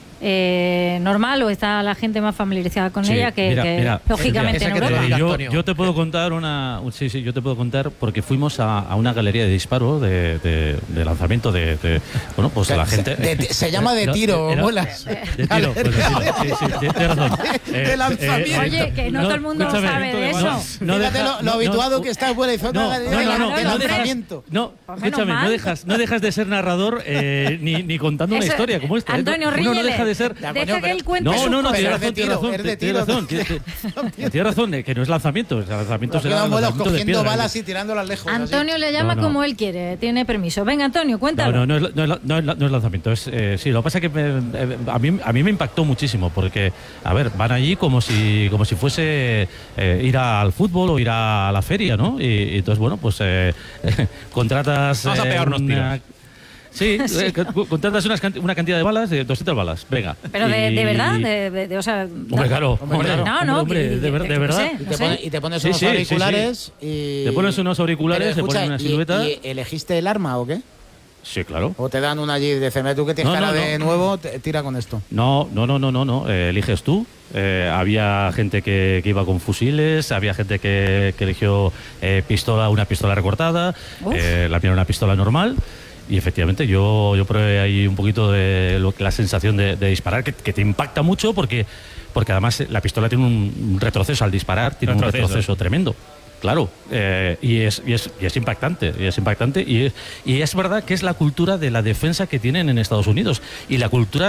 [SPEAKER 2] Eh, normal, o está la gente más familiarizada con sí, ella que,
[SPEAKER 4] mira,
[SPEAKER 2] que
[SPEAKER 4] mira,
[SPEAKER 2] lógicamente
[SPEAKER 4] mira,
[SPEAKER 2] en Europa.
[SPEAKER 4] Yo, yo te puedo contar una sí sí yo te puedo contar porque fuimos a, a una galería de disparo de, de, de lanzamiento de, de bueno pues de la gente
[SPEAKER 1] de, de, se llama de tiro era, bolas
[SPEAKER 4] de, de tiro pues, de tiro sí, sí, de, de razón
[SPEAKER 1] de, de lanzamiento
[SPEAKER 2] eh, oye que no, no todo el mundo sabe de eso
[SPEAKER 1] no, no deja, lo, lo habituado no, que está fuera y zona
[SPEAKER 4] no,
[SPEAKER 1] de,
[SPEAKER 4] no,
[SPEAKER 1] de,
[SPEAKER 4] no, no,
[SPEAKER 1] de
[SPEAKER 4] no
[SPEAKER 1] lanzamiento
[SPEAKER 4] no escúchame no dejas no dejas de ser narrador eh, ni, ni contando una historia como esta
[SPEAKER 2] Antonio
[SPEAKER 4] uno no deja de ser
[SPEAKER 2] no,
[SPEAKER 4] no, no, tienes razón, tienes razón, tienes razón, tienes razón, que no es lanzamiento, el lanzamiento será lanzamiento de piedra.
[SPEAKER 1] Balas y tirándolas lejos.
[SPEAKER 2] Antonio
[SPEAKER 1] así.
[SPEAKER 2] le llama
[SPEAKER 4] no, no.
[SPEAKER 2] como él quiere, tiene permiso. Venga, Antonio, cuéntalo.
[SPEAKER 4] No, no, no es, no es, no es, no es lanzamiento, es, eh, sí, lo que pasa es que me, eh, a, mí, a mí me impactó muchísimo, porque, a ver, van allí como si, como si fuese eh, ir al fútbol o ir a la feria, ¿no? Y, y entonces, bueno, pues eh, contratas...
[SPEAKER 7] Vamos a pegarnos
[SPEAKER 4] una,
[SPEAKER 7] tiros.
[SPEAKER 4] Sí, sí. Eh, contratas una, una cantidad de balas, de doscientas balas, venga.
[SPEAKER 2] Pero de, de verdad, de, de, de, o sea...
[SPEAKER 4] Hombre, claro,
[SPEAKER 2] hombre,
[SPEAKER 4] hombre,
[SPEAKER 2] no, no,
[SPEAKER 4] hombre,
[SPEAKER 2] que,
[SPEAKER 4] de, ver, de verdad.
[SPEAKER 2] No sé,
[SPEAKER 1] y, te pone, y te pones
[SPEAKER 4] sí,
[SPEAKER 1] unos
[SPEAKER 4] sí,
[SPEAKER 1] auriculares
[SPEAKER 4] sí, sí.
[SPEAKER 1] y...
[SPEAKER 4] Te pones unos auriculares,
[SPEAKER 1] Pero, escucha,
[SPEAKER 4] te pones una silueta...
[SPEAKER 1] Y, y elegiste el arma o qué?
[SPEAKER 4] Sí, claro.
[SPEAKER 1] O te dan una allí de C M, tú que tienes
[SPEAKER 4] no,
[SPEAKER 1] cara
[SPEAKER 4] no,
[SPEAKER 1] de
[SPEAKER 4] no.
[SPEAKER 1] nuevo, te, tira con esto.
[SPEAKER 4] No, no, no, no, no, no. Eh, eliges tú. Eh, había gente que, que iba con fusiles, había gente que, que eligió eh, pistola, una pistola recortada, eh, la mía era una pistola normal. Y efectivamente yo, yo probé ahí un poquito de lo, la sensación de, de disparar, que, que te impacta mucho porque, porque además la pistola tiene un, un retroceso al disparar, tiene retroceso. un retroceso tremendo. Claro, eh, y, es, y, es, y es impactante, y es impactante y es, y es verdad que es la cultura de la defensa que tienen en Estados Unidos y la cultura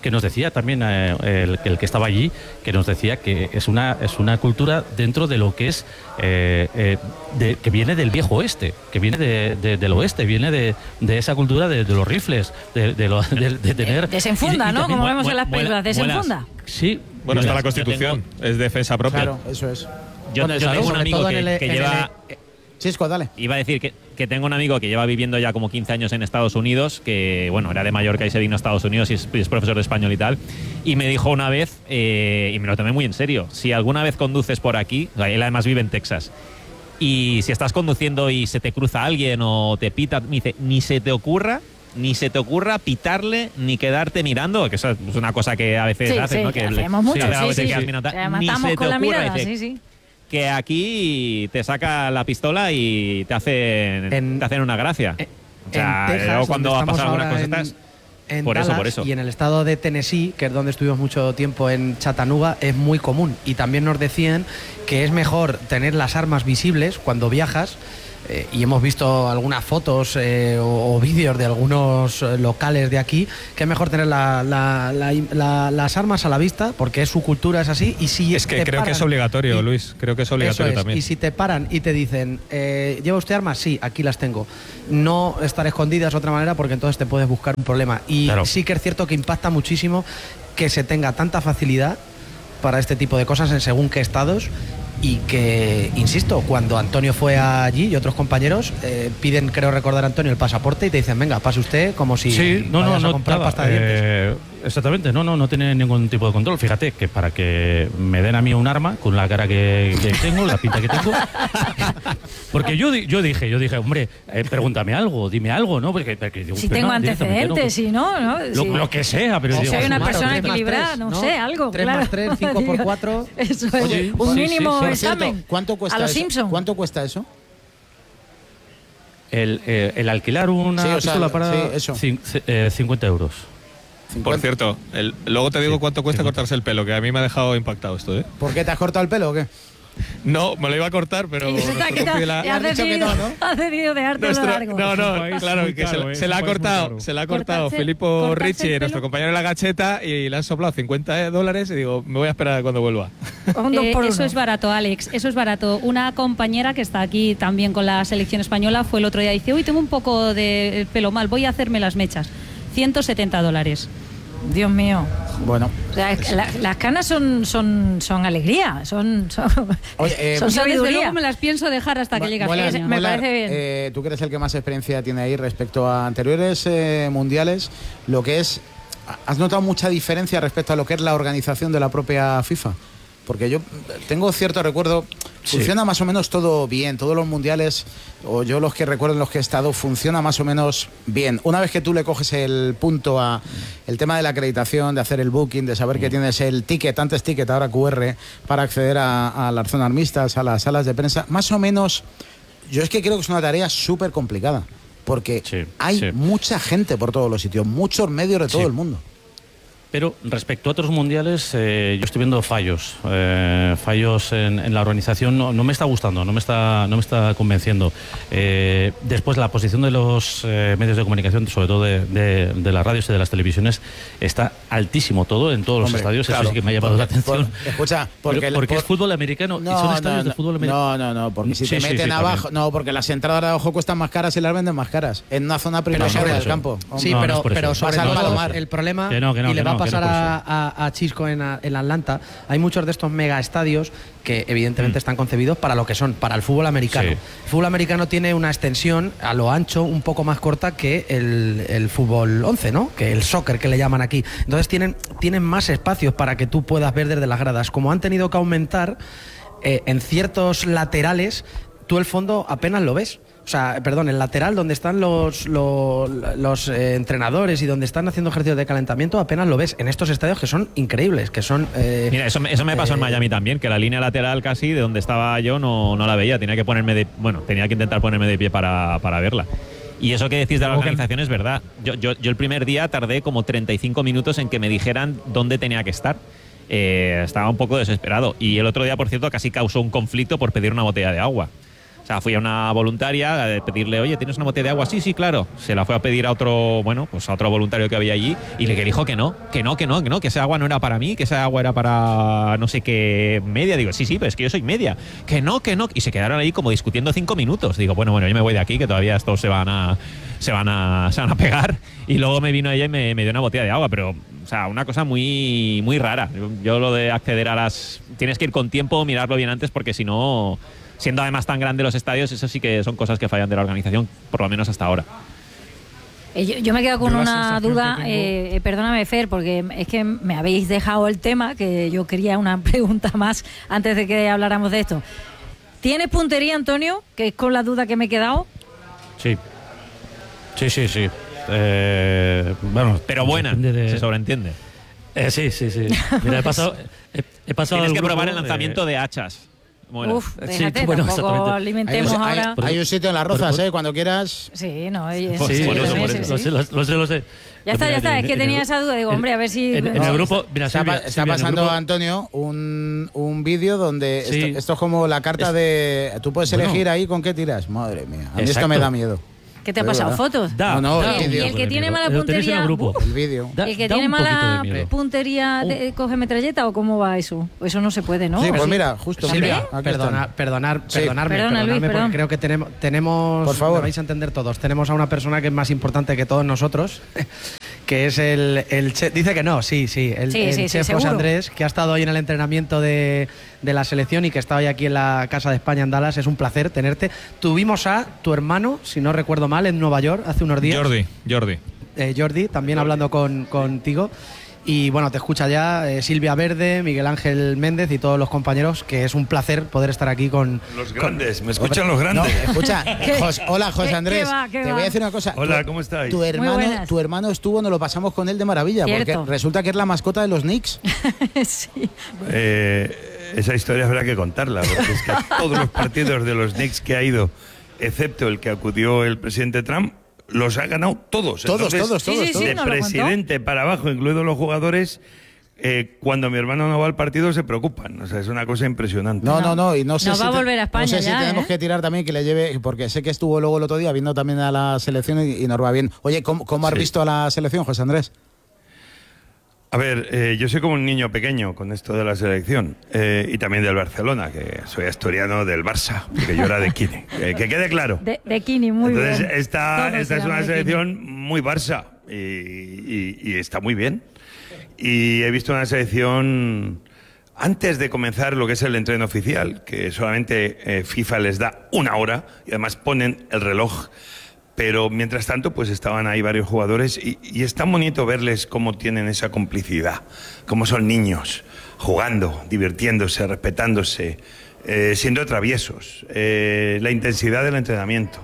[SPEAKER 4] que nos decía también eh, el, el que estaba allí, que nos decía que es una es una cultura dentro de lo que es eh, eh, de, que viene del viejo oeste, que viene de, de, del oeste, viene de, de esa cultura de, de los rifles, de, de, lo, de, de tener
[SPEAKER 2] desenfunda, y, y ¿no? Como vemos en las películas,
[SPEAKER 4] muelas,
[SPEAKER 2] desenfunda.
[SPEAKER 4] Sí,
[SPEAKER 10] bueno, está la Constitución, tengo, es defensa propia.
[SPEAKER 1] Claro, eso es.
[SPEAKER 7] Yo,
[SPEAKER 1] bueno,
[SPEAKER 7] yo tengo un amigo que,
[SPEAKER 1] el,
[SPEAKER 7] que lleva...
[SPEAKER 1] El, Chisco, dale.
[SPEAKER 7] Iba a decir que, que tengo un amigo que lleva viviendo ya como quince años en Estados Unidos, que bueno, era de Mallorca y se vino a Estados Unidos y es, y es profesor de español y tal, y me dijo una vez, eh, y me lo tomé muy en serio, si alguna vez conduces por aquí, o sea, él además vive en Texas, y si estás conduciendo y se te cruza alguien o te pita, me dice, ni se te ocurra ni se te ocurra pitarle ni quedarte mirando, que eso es una cosa que a veces
[SPEAKER 2] sí,
[SPEAKER 7] haces,
[SPEAKER 2] sí,
[SPEAKER 7] ¿no? Que
[SPEAKER 2] hacemos mucho,
[SPEAKER 7] sí,
[SPEAKER 2] sí, sí,
[SPEAKER 7] sí.
[SPEAKER 2] sí.
[SPEAKER 7] Ni
[SPEAKER 2] matamos
[SPEAKER 7] se te
[SPEAKER 2] con la
[SPEAKER 7] ocurra,
[SPEAKER 2] mirada,
[SPEAKER 7] dice,
[SPEAKER 2] sí, sí.
[SPEAKER 7] que aquí te saca la pistola y te hacen,
[SPEAKER 3] en,
[SPEAKER 7] te hacen una gracia.
[SPEAKER 3] En,
[SPEAKER 7] o sea,
[SPEAKER 3] en Texas,
[SPEAKER 7] luego cuando ha pasado algunas
[SPEAKER 3] en,
[SPEAKER 7] cosas
[SPEAKER 3] en
[SPEAKER 7] por
[SPEAKER 3] Dallas,
[SPEAKER 7] eso, por eso.
[SPEAKER 3] Y en el estado de Tennessee, que es donde estuvimos mucho tiempo en Chattanooga, es muy común. Y también nos decían que es mejor tener las armas visibles cuando viajas. Eh, y hemos visto algunas fotos eh, o, o vídeos de algunos eh, locales de aquí, que es mejor tener la, la, la, la, las armas a la vista, porque es su cultura, es así. Y si
[SPEAKER 10] es que
[SPEAKER 3] te
[SPEAKER 10] creo
[SPEAKER 3] paran,
[SPEAKER 10] que es obligatorio,
[SPEAKER 3] y,
[SPEAKER 10] Luis, creo que es obligatorio
[SPEAKER 3] es,
[SPEAKER 10] también.
[SPEAKER 3] Y si te paran y te dicen, eh, ¿lleva usted armas? Sí, aquí las tengo. No estar escondidas de otra manera, porque entonces te puedes buscar un problema. Y claro, sí que es cierto que impacta muchísimo que se tenga tanta facilidad para este tipo de cosas en según qué estados. Y que, insisto, cuando Antonio fue allí y otros compañeros eh, piden, creo recordar, Antonio, el pasaporte y te dicen, venga, pase usted como si
[SPEAKER 4] sí, no,
[SPEAKER 3] vayas
[SPEAKER 4] no,
[SPEAKER 3] a comprar
[SPEAKER 4] no,
[SPEAKER 3] pasta de dientes.
[SPEAKER 4] Eh, exactamente, no, no, no tiene ningún tipo de control. Fíjate que para que me den a mí un arma con la cara que, que tengo, la pinta que tengo, porque yo, yo dije, yo dije, hombre, eh, pregúntame algo, dime algo, ¿no? Porque, porque digo,
[SPEAKER 2] si tengo
[SPEAKER 4] no,
[SPEAKER 2] antecedentes, si no, ¿no?
[SPEAKER 4] Lo,
[SPEAKER 2] si,
[SPEAKER 4] lo que sea, pero
[SPEAKER 2] o
[SPEAKER 4] digo,
[SPEAKER 2] si hay una
[SPEAKER 4] claro,
[SPEAKER 2] persona equilibrada, no, no sé, algo,
[SPEAKER 3] tres
[SPEAKER 2] claro.
[SPEAKER 3] más tres, cinco por cuatro.
[SPEAKER 2] Eso es,
[SPEAKER 1] Oye,
[SPEAKER 2] un
[SPEAKER 1] sí,
[SPEAKER 2] mínimo
[SPEAKER 1] sí, sí.
[SPEAKER 2] examen.
[SPEAKER 1] Cierto, ¿cuánto cuesta
[SPEAKER 2] a los
[SPEAKER 1] eso?
[SPEAKER 2] Simpson.
[SPEAKER 1] ¿Cuánto cuesta eso?
[SPEAKER 4] El, eh, el alquilar una
[SPEAKER 1] sí, o
[SPEAKER 4] pistola
[SPEAKER 1] sea,
[SPEAKER 4] para
[SPEAKER 1] sí, eso.
[SPEAKER 4] cin, eh, cincuenta euros.
[SPEAKER 10] Por cierto, el, luego te digo
[SPEAKER 4] sí,
[SPEAKER 10] cuánto cuesta
[SPEAKER 4] cincuenta.
[SPEAKER 10] cortarse el pelo, que a mí me ha dejado impactado esto, ¿eh?
[SPEAKER 1] ¿Por qué te has cortado el pelo o qué?
[SPEAKER 10] No, me lo iba a cortar, pero
[SPEAKER 2] Y se te ha quitado,
[SPEAKER 10] la...
[SPEAKER 2] has decidido, no, ¿no? Has decidido dejártelo
[SPEAKER 10] nuestro,
[SPEAKER 2] largo.
[SPEAKER 10] No, no,
[SPEAKER 8] país
[SPEAKER 10] claro,
[SPEAKER 8] muy
[SPEAKER 10] que
[SPEAKER 8] caro,
[SPEAKER 10] se,
[SPEAKER 8] eh,
[SPEAKER 10] se la ha cortado, se la ha cortado
[SPEAKER 6] Cortarse-
[SPEAKER 10] Filippo
[SPEAKER 6] cortarse
[SPEAKER 10] Ricci,
[SPEAKER 6] el
[SPEAKER 10] nuestro
[SPEAKER 6] pelo.
[SPEAKER 10] compañero de la gacheta, y le han soplado cincuenta dólares y digo, me voy a esperar a cuando vuelva.
[SPEAKER 2] Un dos
[SPEAKER 6] Eh,
[SPEAKER 2] por
[SPEAKER 6] eso
[SPEAKER 2] uno.
[SPEAKER 6] es barato, Alex, eso es barato. Una compañera que está aquí también con la selección española fue el otro día y dice, uy, tengo un poco de pelo mal, voy a hacerme las mechas. ciento setenta dólares.
[SPEAKER 2] Dios mío.
[SPEAKER 1] Bueno.
[SPEAKER 2] O sea, la- las canas son, son, son alegría, son, son,
[SPEAKER 1] Oye, eh,
[SPEAKER 2] son
[SPEAKER 6] Yo desde
[SPEAKER 2] sabiduría.
[SPEAKER 6] luego me las pienso dejar hasta que
[SPEAKER 1] Mu-
[SPEAKER 6] llegue a
[SPEAKER 1] Muelas,
[SPEAKER 6] España.
[SPEAKER 2] me
[SPEAKER 1] Muelas,
[SPEAKER 2] parece bien.
[SPEAKER 1] eh, tú que eres el que más experiencia tiene ahí respecto a anteriores eh, mundiales, lo que es, ¿has notado mucha diferencia respecto a lo que es la organización de la propia FIFA? Porque yo tengo cierto recuerdo,
[SPEAKER 4] Sí.
[SPEAKER 1] funciona más o menos todo bien, todos los mundiales, o yo los que recuerdo en los que he estado, funciona más o menos bien. Una vez que tú le coges el punto a el tema de la acreditación, de hacer el booking, de saber que tienes el ticket, antes ticket, ahora Q R, para acceder a, a las zonas mixtas, a las salas de prensa, más o menos, yo es que creo que es una tarea súper complicada, porque
[SPEAKER 4] Sí,
[SPEAKER 1] hay
[SPEAKER 4] sí.
[SPEAKER 1] mucha gente por todos los sitios, muchos medios de todo
[SPEAKER 4] Sí.
[SPEAKER 1] el mundo.
[SPEAKER 4] Pero respecto a otros mundiales, eh, yo estoy viendo fallos, eh, fallos en, en la organización. No, no me está gustando, no me está, no me está convenciendo. Eh, después, la posición de los eh, medios de comunicación, sobre todo de, de, de las radios y de las televisiones, está altísimo todo en todos los
[SPEAKER 1] Hombre,
[SPEAKER 4] estadios.
[SPEAKER 1] claro,
[SPEAKER 4] Eso sí que me ha llamado
[SPEAKER 1] porque-
[SPEAKER 4] la atención.
[SPEAKER 1] por- escucha, porque,
[SPEAKER 4] Pero
[SPEAKER 1] el-
[SPEAKER 4] porque
[SPEAKER 1] por-
[SPEAKER 4] es fútbol americano y son estadios de fútbol
[SPEAKER 1] No,
[SPEAKER 4] americano.
[SPEAKER 1] no, no, porque si
[SPEAKER 4] Sí,
[SPEAKER 1] te
[SPEAKER 4] sí,
[SPEAKER 1] meten
[SPEAKER 4] sí,
[SPEAKER 1] abajo,
[SPEAKER 4] también.
[SPEAKER 1] no, porque las entradas de abajo cuestan más caras y las venden más caras. En una zona
[SPEAKER 4] Pero no
[SPEAKER 1] primaria
[SPEAKER 4] por
[SPEAKER 1] del
[SPEAKER 4] eso.
[SPEAKER 1] campo.
[SPEAKER 3] Sí,
[SPEAKER 4] No, no
[SPEAKER 3] pero,
[SPEAKER 4] es por eso.
[SPEAKER 3] pero sobre
[SPEAKER 1] Pasa al
[SPEAKER 3] todo
[SPEAKER 1] Palomar.
[SPEAKER 3] el problema,
[SPEAKER 4] Que no, que no,
[SPEAKER 3] y le
[SPEAKER 4] que
[SPEAKER 3] va a
[SPEAKER 4] no, que
[SPEAKER 3] pasar
[SPEAKER 4] no por
[SPEAKER 3] a, a- a Chisco en, a- en Atlanta, hay muchos de estos mega estadios que evidentemente
[SPEAKER 4] Mm.
[SPEAKER 3] están concebidos para lo que son, para el fútbol americano.
[SPEAKER 4] Sí.
[SPEAKER 3] El fútbol americano tiene una extensión a lo ancho un poco más corta que el, el fútbol once, ¿no? Que el soccer que le llaman aquí. Entonces tienen, tienen más espacios para que tú puedas ver desde las gradas. Como han tenido que aumentar, eh, en ciertos laterales, tú el fondo apenas lo ves. O sea, perdón, el lateral donde están los, los, los, eh, entrenadores y donde están haciendo ejercicios de calentamiento apenas lo ves en estos estadios que son increíbles, que son... eh,
[SPEAKER 7] Mira, eso, me- eso me pasó en
[SPEAKER 3] eh,
[SPEAKER 7] Miami también, que la línea lateral casi de donde estaba yo no, no la veía. Tenía que ponerme de, bueno, tenía que intentar ponerme de pie para, para verla. Y eso que decís de la
[SPEAKER 8] Luego que-
[SPEAKER 7] organización es verdad. Yo, yo, yo el primer día tardé como treinta y cinco minutos en que me dijeran dónde tenía que estar. Eh, estaba un poco desesperado. Y el otro día, por cierto, casi causó un conflicto por pedir una botella de agua. O sea, fui a una voluntaria a pedirle, oye, ¿tienes una botella de agua? Sí, sí, claro. Se la fue a pedir a otro, bueno, pues a otro voluntario que había allí y le dijo que no, que no, que no, que no, que esa agua no era para mí, que esa agua era para no sé qué media. Digo, sí, sí, pero es que yo soy media. Que no, que no. Y se quedaron ahí como discutiendo cinco minutos. Digo, bueno, bueno, yo me voy de aquí, que todavía estos se van a, se van a, se van a pegar. Y luego me vino ella y me, me dio una botella de agua, pero, o sea, una cosa muy, muy rara. Yo, yo lo de acceder a las, tienes que ir con tiempo, mirarlo bien antes, porque si no, siendo además tan grandes los estadios, eso sí que son cosas que fallan de la organización, por lo menos hasta ahora.
[SPEAKER 2] Eh, yo, yo me quedo con yo una duda, tengo... eh, perdóname Fer, porque es que me habéis dejado el tema, que yo quería una pregunta más antes de que habláramos de esto. ¿Tienes puntería, Antonio? Que es con la duda que me he quedado.
[SPEAKER 4] Sí, sí, sí, sí. Eh, bueno,
[SPEAKER 7] pero buena, de... se sobreentiende.
[SPEAKER 4] Eh, sí, sí, sí. Mira, he pasado, he, he pasado
[SPEAKER 7] Tienes que
[SPEAKER 4] grupo,
[SPEAKER 7] probar el lanzamiento
[SPEAKER 4] eh...
[SPEAKER 7] de hachas. Bueno.
[SPEAKER 2] Uf, déjate,
[SPEAKER 4] sí, bueno,
[SPEAKER 2] tampoco alimentemos
[SPEAKER 1] hay,
[SPEAKER 2] ahora.
[SPEAKER 1] Hay, hay un sitio en Las Rozas, ¿eh? Cuando quieras.
[SPEAKER 2] Sí, no, oye,
[SPEAKER 4] sí,
[SPEAKER 2] sí,
[SPEAKER 4] por eso,
[SPEAKER 2] sí,
[SPEAKER 4] por
[SPEAKER 2] sí,
[SPEAKER 4] eso.
[SPEAKER 2] sí.
[SPEAKER 4] Lo sé, lo sé, lo sé.
[SPEAKER 2] Ya está, ya está, es que tenía esa duda, digo, hombre, a ver si...
[SPEAKER 4] En, en el grupo, mira,
[SPEAKER 1] está,
[SPEAKER 4] Silvia,
[SPEAKER 1] está
[SPEAKER 4] Silvia,
[SPEAKER 1] pasando,
[SPEAKER 4] grupo...
[SPEAKER 1] Antonio, un, un vídeo donde
[SPEAKER 4] sí.
[SPEAKER 1] esto, esto es como la carta
[SPEAKER 4] es...
[SPEAKER 1] de... Tú puedes
[SPEAKER 4] bueno.
[SPEAKER 1] elegir ahí con qué tiras. Madre mía, a mí
[SPEAKER 4] Exacto.
[SPEAKER 1] esto me da miedo.
[SPEAKER 2] ¿Qué te ha pasado?
[SPEAKER 1] ¿Verdad?
[SPEAKER 2] ¿Fotos?
[SPEAKER 4] Da,
[SPEAKER 1] no, no,
[SPEAKER 4] da,
[SPEAKER 2] y, el, y el que tiene mala puntería...
[SPEAKER 4] El, grupo.
[SPEAKER 1] el vídeo.
[SPEAKER 2] Da, ¿El que tiene mala puntería de, coge metralleta o cómo va eso? Eso no se puede, ¿no?
[SPEAKER 1] Sí, pues
[SPEAKER 2] sí.
[SPEAKER 1] mira, justo.
[SPEAKER 3] Silvia,
[SPEAKER 1] mira,
[SPEAKER 3] perdona, perdonar,
[SPEAKER 1] sí.
[SPEAKER 3] perdonarme,
[SPEAKER 2] Perdona,
[SPEAKER 3] perdonarme
[SPEAKER 2] Luis,
[SPEAKER 3] porque
[SPEAKER 2] perdón.
[SPEAKER 3] creo que tenemos, tenemos
[SPEAKER 1] Por favor.
[SPEAKER 3] me vais a entender todos, tenemos a una persona que es más importante que todos nosotros, que es el, el chef, dice que no, sí, sí, el,
[SPEAKER 2] sí,
[SPEAKER 3] el
[SPEAKER 2] sí,
[SPEAKER 3] chef
[SPEAKER 2] sí,
[SPEAKER 3] José
[SPEAKER 2] seguro.
[SPEAKER 3] Andrés, que ha estado hoy en el entrenamiento de, de la selección y que está hoy aquí en la Casa de España en Dallas. Es un placer tenerte. Tuvimos a tu hermano, si no recuerdo mal, en Nueva York hace unos días.
[SPEAKER 10] Jordi, Jordi.
[SPEAKER 3] Eh, Jordi, también hablando con, contigo. Y bueno, te escucha ya eh, Silvia Verde, Miguel Ángel Méndez y todos los compañeros, que es un placer poder estar aquí con...
[SPEAKER 11] Los grandes,
[SPEAKER 3] con...
[SPEAKER 11] me escuchan los grandes.
[SPEAKER 1] No, escucha, Jos, hola José
[SPEAKER 2] ¿Qué,
[SPEAKER 1] Andrés,
[SPEAKER 2] qué va, qué
[SPEAKER 1] te
[SPEAKER 2] va?
[SPEAKER 1] voy a decir una cosa.
[SPEAKER 11] Hola,
[SPEAKER 1] tu,
[SPEAKER 11] ¿cómo estáis?
[SPEAKER 1] Tu hermano, tu hermano estuvo, nos lo pasamos con él de maravilla,
[SPEAKER 2] Cierto.
[SPEAKER 1] porque resulta que es la mascota de los Knicks.
[SPEAKER 2] Sí.
[SPEAKER 11] Eh, esa historia habrá que contarla, porque es que a todos los partidos de los Knicks que ha ido, excepto el que acudió el presidente Trump, los ha ganado todos.
[SPEAKER 1] Todos,
[SPEAKER 11] Entonces,
[SPEAKER 1] todos, todos.
[SPEAKER 2] Sí, sí, sí,
[SPEAKER 11] de
[SPEAKER 2] nos lo
[SPEAKER 11] presidente para abajo, incluidos los jugadores, eh, cuando mi hermano no va al partido se preocupan. O sea, es una cosa impresionante.
[SPEAKER 1] No, no, no, y no sé
[SPEAKER 2] Nos
[SPEAKER 1] si
[SPEAKER 2] va a
[SPEAKER 1] te-
[SPEAKER 2] volver a España
[SPEAKER 1] no sé
[SPEAKER 2] ya,
[SPEAKER 1] si tenemos
[SPEAKER 2] ¿eh?
[SPEAKER 1] que tirar también que le lleve, porque sé que estuvo luego el otro día viendo también a la selección y, y nos va bien. Oye, ¿cómo, cómo has
[SPEAKER 11] Sí.
[SPEAKER 1] visto a la selección, José Andrés?
[SPEAKER 11] A ver, eh, yo soy como un niño pequeño con esto de la selección eh, y también del Barcelona, que soy asturiano del Barça, porque yo era de Kine. Que, que quede claro.
[SPEAKER 2] De, de Kini, muy
[SPEAKER 11] Entonces,
[SPEAKER 2] bien.
[SPEAKER 11] esta,
[SPEAKER 2] Todos
[SPEAKER 11] esta es
[SPEAKER 2] éramos
[SPEAKER 11] una
[SPEAKER 2] de
[SPEAKER 11] selección muy Barça y, y- y está muy bien. Y he visto una selección antes de comenzar lo que es el entreno oficial, que solamente eh, FIFA les da una hora y además ponen el reloj. Pero mientras tanto, pues estaban ahí varios jugadores y, y es tan bonito verles cómo tienen esa complicidad, cómo son niños, jugando, divirtiéndose, respetándose, eh, siendo traviesos, eh, la intensidad del entrenamiento.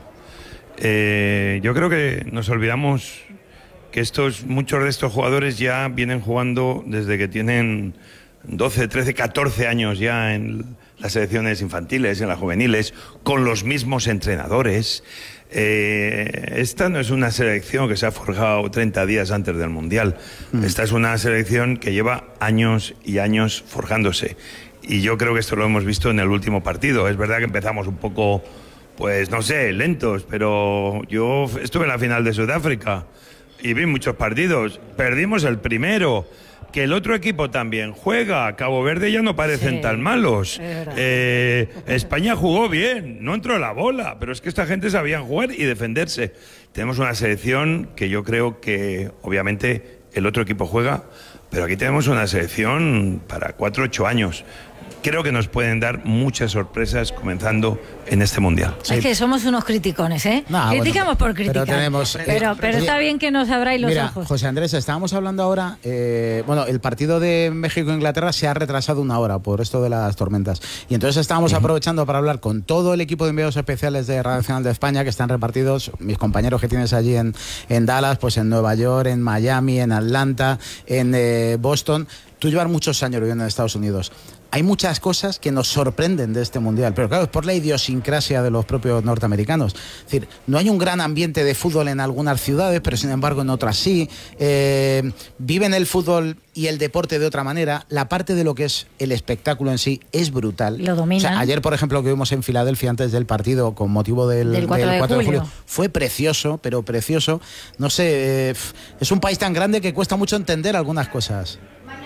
[SPEAKER 11] Eh, yo creo que nos olvidamos que estos, muchos de estos jugadores ya vienen jugando desde que tienen doce, trece, catorce años ya en las selecciones infantiles, en las juveniles, con los mismos entrenadores. Eh, esta no es una selección que se ha forjado treinta días antes del Mundial. Mm. Esta es una selección que lleva años y años forjándose. Y yo creo que esto lo hemos visto en el último partido. Es verdad que empezamos un poco, pues no sé, lentos, pero yo estuve en la final de Sudáfrica y vi muchos partidos. Perdimos el primero. Que el otro equipo también juega. Cabo Verde ya no parecen
[SPEAKER 2] Sí,
[SPEAKER 11] tan malos.
[SPEAKER 2] es verdad.
[SPEAKER 11] Eh, España jugó bien, no entró la bola, pero es que esta gente sabía jugar y defenderse. Tenemos una selección que yo creo que, obviamente, el otro equipo juega, pero aquí tenemos una selección para cuatro, ocho años. Creo que nos pueden dar muchas sorpresas comenzando en este Mundial.
[SPEAKER 2] Sí. Es que somos unos criticones, ¿eh?
[SPEAKER 1] No,
[SPEAKER 2] Criticamos
[SPEAKER 1] bueno,
[SPEAKER 2] por criticar.
[SPEAKER 1] pero tenemos, eh,
[SPEAKER 2] pero, pero
[SPEAKER 1] oye,
[SPEAKER 2] está bien que nos abráis los
[SPEAKER 1] Mira,
[SPEAKER 2] ojos.
[SPEAKER 1] José Andrés, estábamos hablando ahora, eh, bueno, el partido de México-Inglaterra se ha retrasado una hora por esto de las tormentas. Y entonces estábamos uh-huh. aprovechando para hablar con todo el equipo de enviados especiales de Radio Nacional de España, que están repartidos, mis compañeros que tienes allí en, en Dallas, pues en Nueva York, en Miami, en Atlanta, en eh, Boston. tú llevas muchos años viviendo en Estados Unidos. Hay muchas cosas que nos sorprenden de este Mundial, pero claro, es por la idiosincrasia de los propios norteamericanos. Es decir, no hay un gran ambiente de fútbol en algunas ciudades, pero sin embargo en otras sí. Eh, viven el fútbol y el deporte de otra manera. La parte de lo que es el espectáculo en sí es brutal.
[SPEAKER 2] Lo dominan.
[SPEAKER 1] O sea, ayer, por ejemplo, que vimos en Filadelfia antes del partido con motivo del,
[SPEAKER 2] del cuatro,
[SPEAKER 1] del
[SPEAKER 2] de,
[SPEAKER 1] cuatro
[SPEAKER 2] julio.
[SPEAKER 1] de julio, fue precioso, pero precioso. No sé, eh, es un país tan grande que cuesta mucho entender algunas cosas.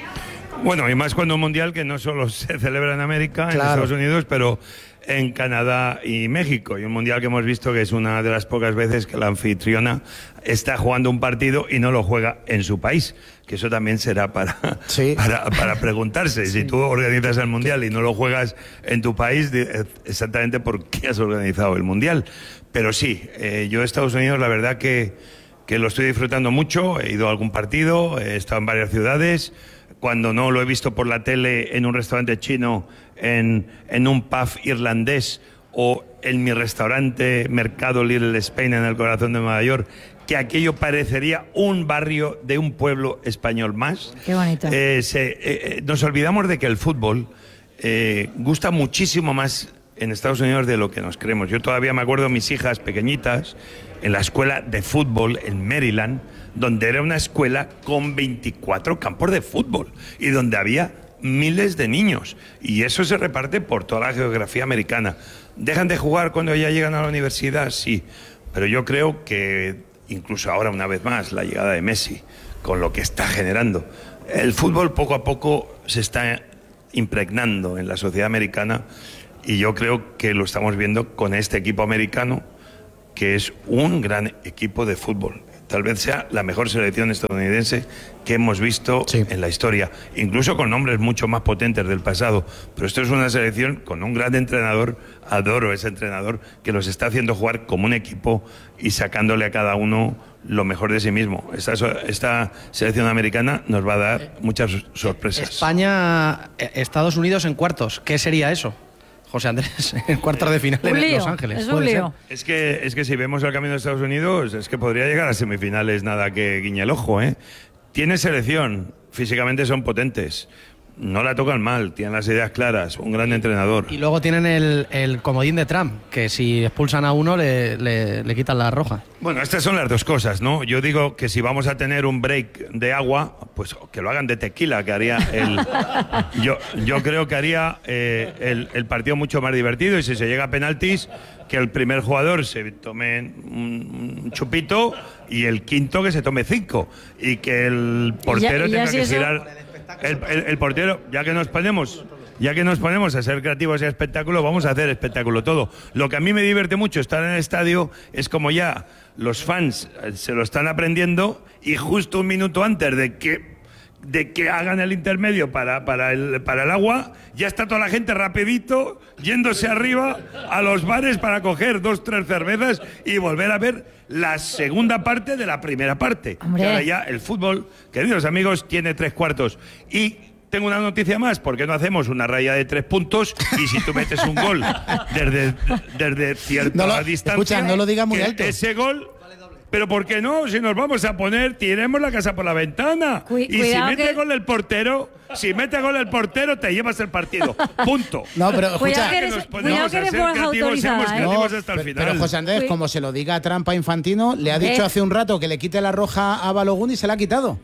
[SPEAKER 11] Bueno, y más cuando un mundial que no solo se celebra en América,
[SPEAKER 1] Claro.
[SPEAKER 11] en Estados Unidos, pero en Canadá y México. Y un mundial que hemos visto que es una de las pocas veces que la anfitriona está jugando un partido y no lo juega en su país. Que eso también será para,
[SPEAKER 1] sí.
[SPEAKER 11] para, para preguntarse. Sí. Si tú organizas el mundial y no lo juegas en tu país, exactamente por qué has organizado el mundial. Pero sí, eh, yo Estados Unidos, la verdad que, que lo estoy disfrutando mucho. He ido a algún partido, he estado en varias ciudades. Cuando no lo he visto por la tele en un restaurante chino, en, en un pub irlandés o en mi restaurante Mercado Little Spain en el corazón de Nueva York, que aquello parecería un barrio de un pueblo español más.
[SPEAKER 2] Qué bonito.
[SPEAKER 11] Eh, se, eh, nos olvidamos de que el fútbol eh, gusta muchísimo más en Estados Unidos de lo que nos creemos. Yo todavía me acuerdo de mis hijas pequeñitas en la escuela de fútbol en Maryland, donde era una escuela con veinticuatro campos de fútbol y donde había miles de niños. Y eso se reparte por toda la geografía americana. ¿Dejan de jugar cuando ya llegan a la universidad? Sí. Pero yo creo que, incluso ahora una vez más, la llegada de Messi, con lo que está generando, el fútbol poco a poco se está impregnando en la sociedad americana y yo creo que lo estamos viendo con este equipo americano, que es un gran equipo de fútbol. Tal vez sea la mejor selección estadounidense que hemos visto sí. en la historia, incluso con nombres mucho más potentes del pasado. Pero esto es una selección con un gran entrenador, adoro ese entrenador, que los está haciendo jugar como un equipo y sacándole a cada uno lo mejor de sí mismo. Esta, esta selección americana nos va a dar muchas sorpresas.
[SPEAKER 3] España, Estados Unidos en cuartos, ¿qué sería eso? José Andrés, en cuartos de final en Los Ángeles.
[SPEAKER 2] Es un lío.
[SPEAKER 11] Es que, es que si vemos el camino de Estados Unidos, es que podría llegar a semifinales nada que guiñe el ojo, ¿eh? Tiene selección, físicamente son potentes, no la tocan mal, tienen las ideas claras, un gran entrenador.
[SPEAKER 3] Y luego tienen el, el comodín de Trump, que si expulsan a uno le, le, le quitan la roja.
[SPEAKER 11] Bueno, estas son las dos cosas, ¿no? Yo digo que si vamos a tener un break de agua, pues que lo hagan de tequila, que haría el... yo, yo creo que haría eh, el, el partido mucho más divertido, y si se llega a penaltis, que el primer jugador se tome un, un chupito y el quinto que se tome cinco, y que el portero
[SPEAKER 2] ya, ya
[SPEAKER 11] tenga
[SPEAKER 2] si
[SPEAKER 11] que
[SPEAKER 2] eso...
[SPEAKER 11] girar... El, el, el portero, ya que nos ponemos... Ya que nos ponemos a ser creativos y a espectáculo, vamos a hacer espectáculo todo. Lo que a mí me divierte mucho estar en el estadio es como ya los fans se lo están aprendiendo y justo un minuto antes de que, de que hagan el intermedio para, para, el, para el agua, ya está toda la gente rapidito yéndose arriba a los bares para coger dos, tres cervezas y volver a ver la segunda parte de la primera parte.
[SPEAKER 2] Hombre.
[SPEAKER 11] Ahora ya el fútbol, queridos amigos, tiene tres cuartos. Y tengo una noticia más, ¿por qué no hacemos una raya de tres puntos? Y si tú metes un gol desde, desde cierta
[SPEAKER 1] no lo,
[SPEAKER 11] distancia,
[SPEAKER 1] escucha, no lo diga muy alto.
[SPEAKER 11] Ese gol, pero ¿por qué no? Si nos vamos a poner, tiremos la casa por la ventana.
[SPEAKER 2] Cu
[SPEAKER 11] y si mete
[SPEAKER 2] que...
[SPEAKER 11] gol el portero, si mete gol el portero, te llevas el partido. Punto.
[SPEAKER 1] No, pero escucha,
[SPEAKER 2] cuidado que eres, cuidado que eres creativos, seamos
[SPEAKER 1] ¿eh?
[SPEAKER 11] creativos
[SPEAKER 1] No,
[SPEAKER 11] hasta el
[SPEAKER 1] pero,
[SPEAKER 11] final.
[SPEAKER 1] pero José Andrés, como se lo diga a Trump a Infantino, le ha dicho
[SPEAKER 2] ¿Eh?
[SPEAKER 1] hace un rato que le quite la roja a Balogun y se la ha quitado.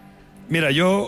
[SPEAKER 11] Mira, yo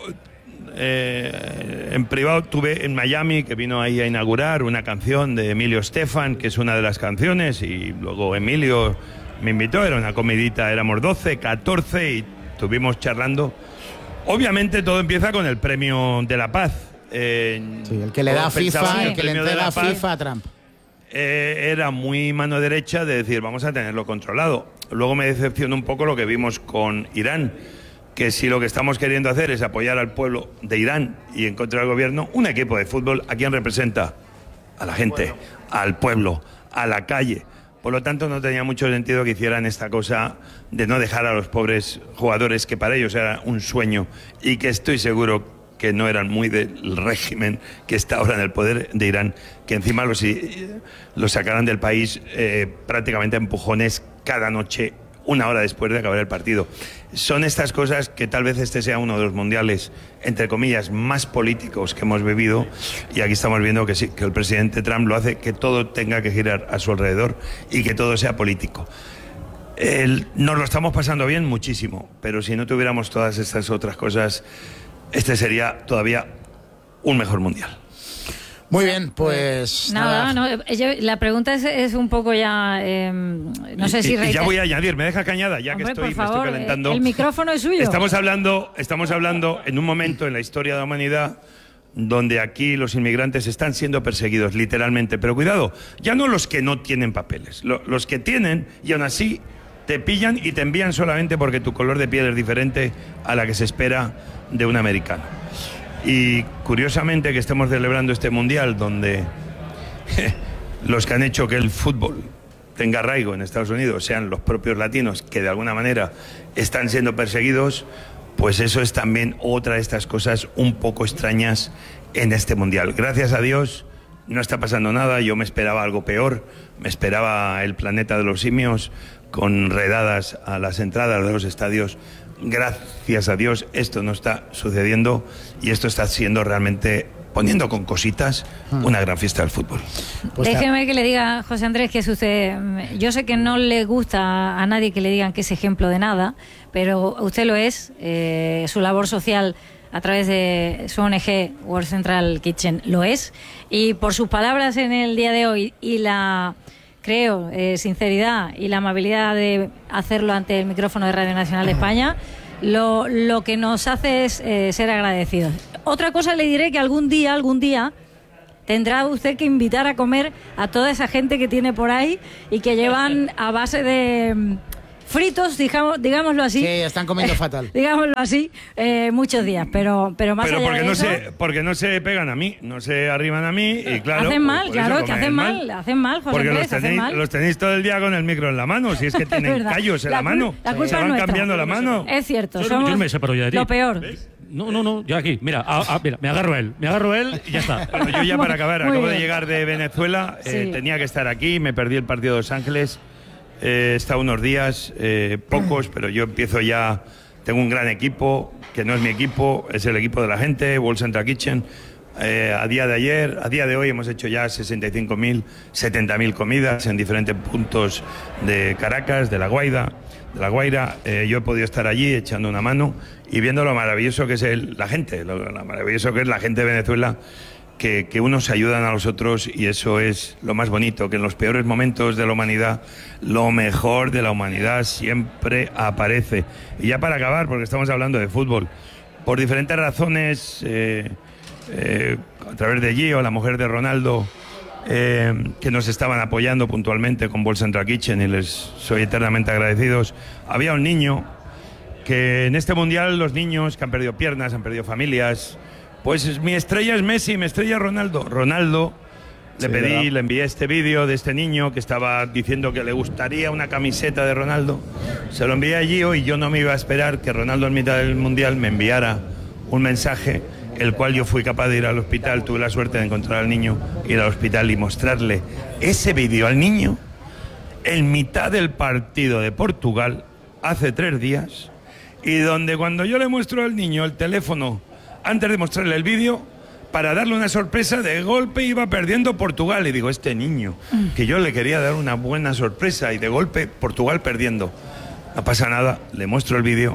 [SPEAKER 11] eh, en privado tuve en Miami, que vino ahí a inaugurar una canción de Emilio Estefan, que es una de las canciones, y luego Emilio me invitó, era una comidita, éramos doce, catorce y estuvimos charlando. Obviamente todo empieza con el premio de la paz. Eh,
[SPEAKER 1] sí, el que le da FIFA, el que le entrega FIFA a Trump.
[SPEAKER 11] Eh, era muy mano derecha de decir, vamos a tenerlo controlado. Luego me decepcionó un poco lo que vimos con Irán, que si lo que estamos queriendo hacer es apoyar al pueblo de Irán y en contra del gobierno, un equipo de fútbol, ¿a quién representa? A la gente, al pueblo, a la calle. Por lo tanto, no tenía mucho sentido que hicieran esta cosa de no dejar a los pobres jugadores, que para ellos era un sueño y que estoy seguro que no eran muy del régimen que está ahora en el poder de Irán, que encima los, los sacaran del país eh, prácticamente a empujones cada noche una hora después de acabar el partido. Son estas cosas que tal vez este sea uno de los mundiales, entre comillas, más políticos que hemos vivido, y aquí estamos viendo que sí, que el presidente Trump lo hace, que todo tenga que girar a su alrededor y que todo sea político. El, nos lo estamos pasando bien muchísimo, pero si no tuviéramos todas estas otras cosas, este sería todavía un mejor mundial.
[SPEAKER 1] Muy bien, pues
[SPEAKER 2] nada,
[SPEAKER 1] nada.
[SPEAKER 2] no, yo, la pregunta es, es un poco ya, eh, no sé
[SPEAKER 11] y,
[SPEAKER 2] si...
[SPEAKER 11] Y ya voy a añadir, me deja que añada, ya
[SPEAKER 2] Hombre,
[SPEAKER 11] que estoy,
[SPEAKER 2] por favor,
[SPEAKER 11] me estoy calentando.
[SPEAKER 2] El micrófono es suyo.
[SPEAKER 11] Estamos hablando, estamos hablando en un momento en la historia de la humanidad donde aquí los inmigrantes están siendo perseguidos, literalmente. Pero cuidado, ya no los que no tienen papeles, lo, los que tienen y aún así te pillan y te envían solamente porque tu color de piel es diferente a la que se espera de un americano. Y curiosamente que estemos celebrando este mundial donde los que han hecho que el fútbol tenga arraigo en Estados Unidos sean los propios latinos que de alguna manera están siendo perseguidos, pues eso es también otra de estas cosas un poco extrañas en este mundial. Gracias a Dios no está pasando nada, yo me esperaba algo peor, me esperaba el planeta de los simios con redadas a las entradas de los estadios. Gracias a Dios esto no está sucediendo y esto está siendo realmente, poniendo con cositas, una gran fiesta del fútbol.
[SPEAKER 2] Pues déjeme que le diga, José Andrés, que es usted, yo sé que no le gusta a nadie que le digan que es ejemplo de nada, pero usted lo es, eh, su labor social a través de su O N G World Central Kitchen lo es, y por sus palabras en el día de hoy y la... creo, eh, sinceridad y la amabilidad de hacerlo ante el micrófono de Radio Nacional de España, lo, lo que nos hace es eh, ser agradecidos. Otra cosa le diré que algún día, algún día, tendrá usted que invitar a comer a toda esa gente que tiene por ahí y que llevan a base de fritos, digamos, digámoslo así.
[SPEAKER 1] Sí, están comiendo fatal.
[SPEAKER 2] Digámoslo así, eh, muchos días, pero, pero más
[SPEAKER 11] pero
[SPEAKER 2] allá
[SPEAKER 11] porque
[SPEAKER 2] de
[SPEAKER 11] no
[SPEAKER 2] eso...
[SPEAKER 11] se, porque no se pegan a mí, no se arriban a mí y claro...
[SPEAKER 2] Hacen mal,
[SPEAKER 11] por
[SPEAKER 2] claro,
[SPEAKER 11] eso
[SPEAKER 2] que hacen mal, hacen mal, José
[SPEAKER 11] porque
[SPEAKER 2] Andrés,
[SPEAKER 11] los tenéis,
[SPEAKER 2] hacen mal.
[SPEAKER 11] los tenéis todo el día con el micro en la mano, si es que tienen
[SPEAKER 2] Verdad.
[SPEAKER 11] callos en la,
[SPEAKER 2] La cul-
[SPEAKER 11] mano,
[SPEAKER 2] la culpa
[SPEAKER 11] se
[SPEAKER 2] es
[SPEAKER 11] van
[SPEAKER 2] nuestra.
[SPEAKER 11] cambiando la mano.
[SPEAKER 2] Es cierto,
[SPEAKER 4] Yo-
[SPEAKER 2] somos
[SPEAKER 4] yo no me separo ya de ti.
[SPEAKER 2] lo peor.
[SPEAKER 4] No, no, no, yo aquí, mira, a- a- mira, me agarro él, me agarro él y ya está.
[SPEAKER 11] Bueno, yo ya para acabar,
[SPEAKER 2] Muy
[SPEAKER 11] acabo de
[SPEAKER 2] bien.
[SPEAKER 11] llegar de Venezuela, eh,
[SPEAKER 2] Sí.
[SPEAKER 11] tenía que estar aquí, me perdí el partido de Los Ángeles, eh, he estado unos días, eh, pocos, pero yo empiezo ya, tengo un gran equipo, que no es mi equipo, es el equipo de la gente, World Central Kitchen. Eh, a día de ayer, a día de hoy hemos hecho ya sesenta y cinco mil, setenta mil comidas en diferentes puntos de Caracas, de La Guaira. De La Guaira, eh, yo he podido estar allí echando una mano y viendo lo maravilloso que es el, la gente, lo, lo maravilloso que es la gente de Venezuela, que, que unos ayudan a los otros y eso es lo más bonito, que en los peores momentos de la humanidad, lo mejor de la humanidad siempre aparece. Y ya para acabar, porque estamos hablando de fútbol, por diferentes razones, eh, eh, a través de Gio, la mujer de Ronaldo, eh, que nos estaban apoyando puntualmente con World Central Kitchen y les soy eternamente agradecidos. Había un niño que en este mundial los niños que han perdido piernas, han perdido familias, pues mi estrella es Messi, mi estrella es Ronaldo. Ronaldo, le
[SPEAKER 1] Sí,
[SPEAKER 11] pedí,
[SPEAKER 1] ¿verdad?
[SPEAKER 11] le envié este vídeo de este niño que estaba diciendo que le gustaría una camiseta de Ronaldo. Se lo envié a Gio y yo no me iba a esperar que Ronaldo en mitad del mundial me enviara un mensaje, el cual yo fui capaz de ir al hospital, tuve la suerte de encontrar al niño, ir al hospital y mostrarle ese vídeo al niño en mitad del partido de Portugal hace tres días, y donde cuando yo le muestro al niño el teléfono antes de mostrarle el vídeo, para darle una sorpresa, de golpe iba perdiendo Portugal. Y digo, este niño, que yo le quería dar una buena sorpresa y de golpe Portugal perdiendo. No pasa nada, le muestro el vídeo,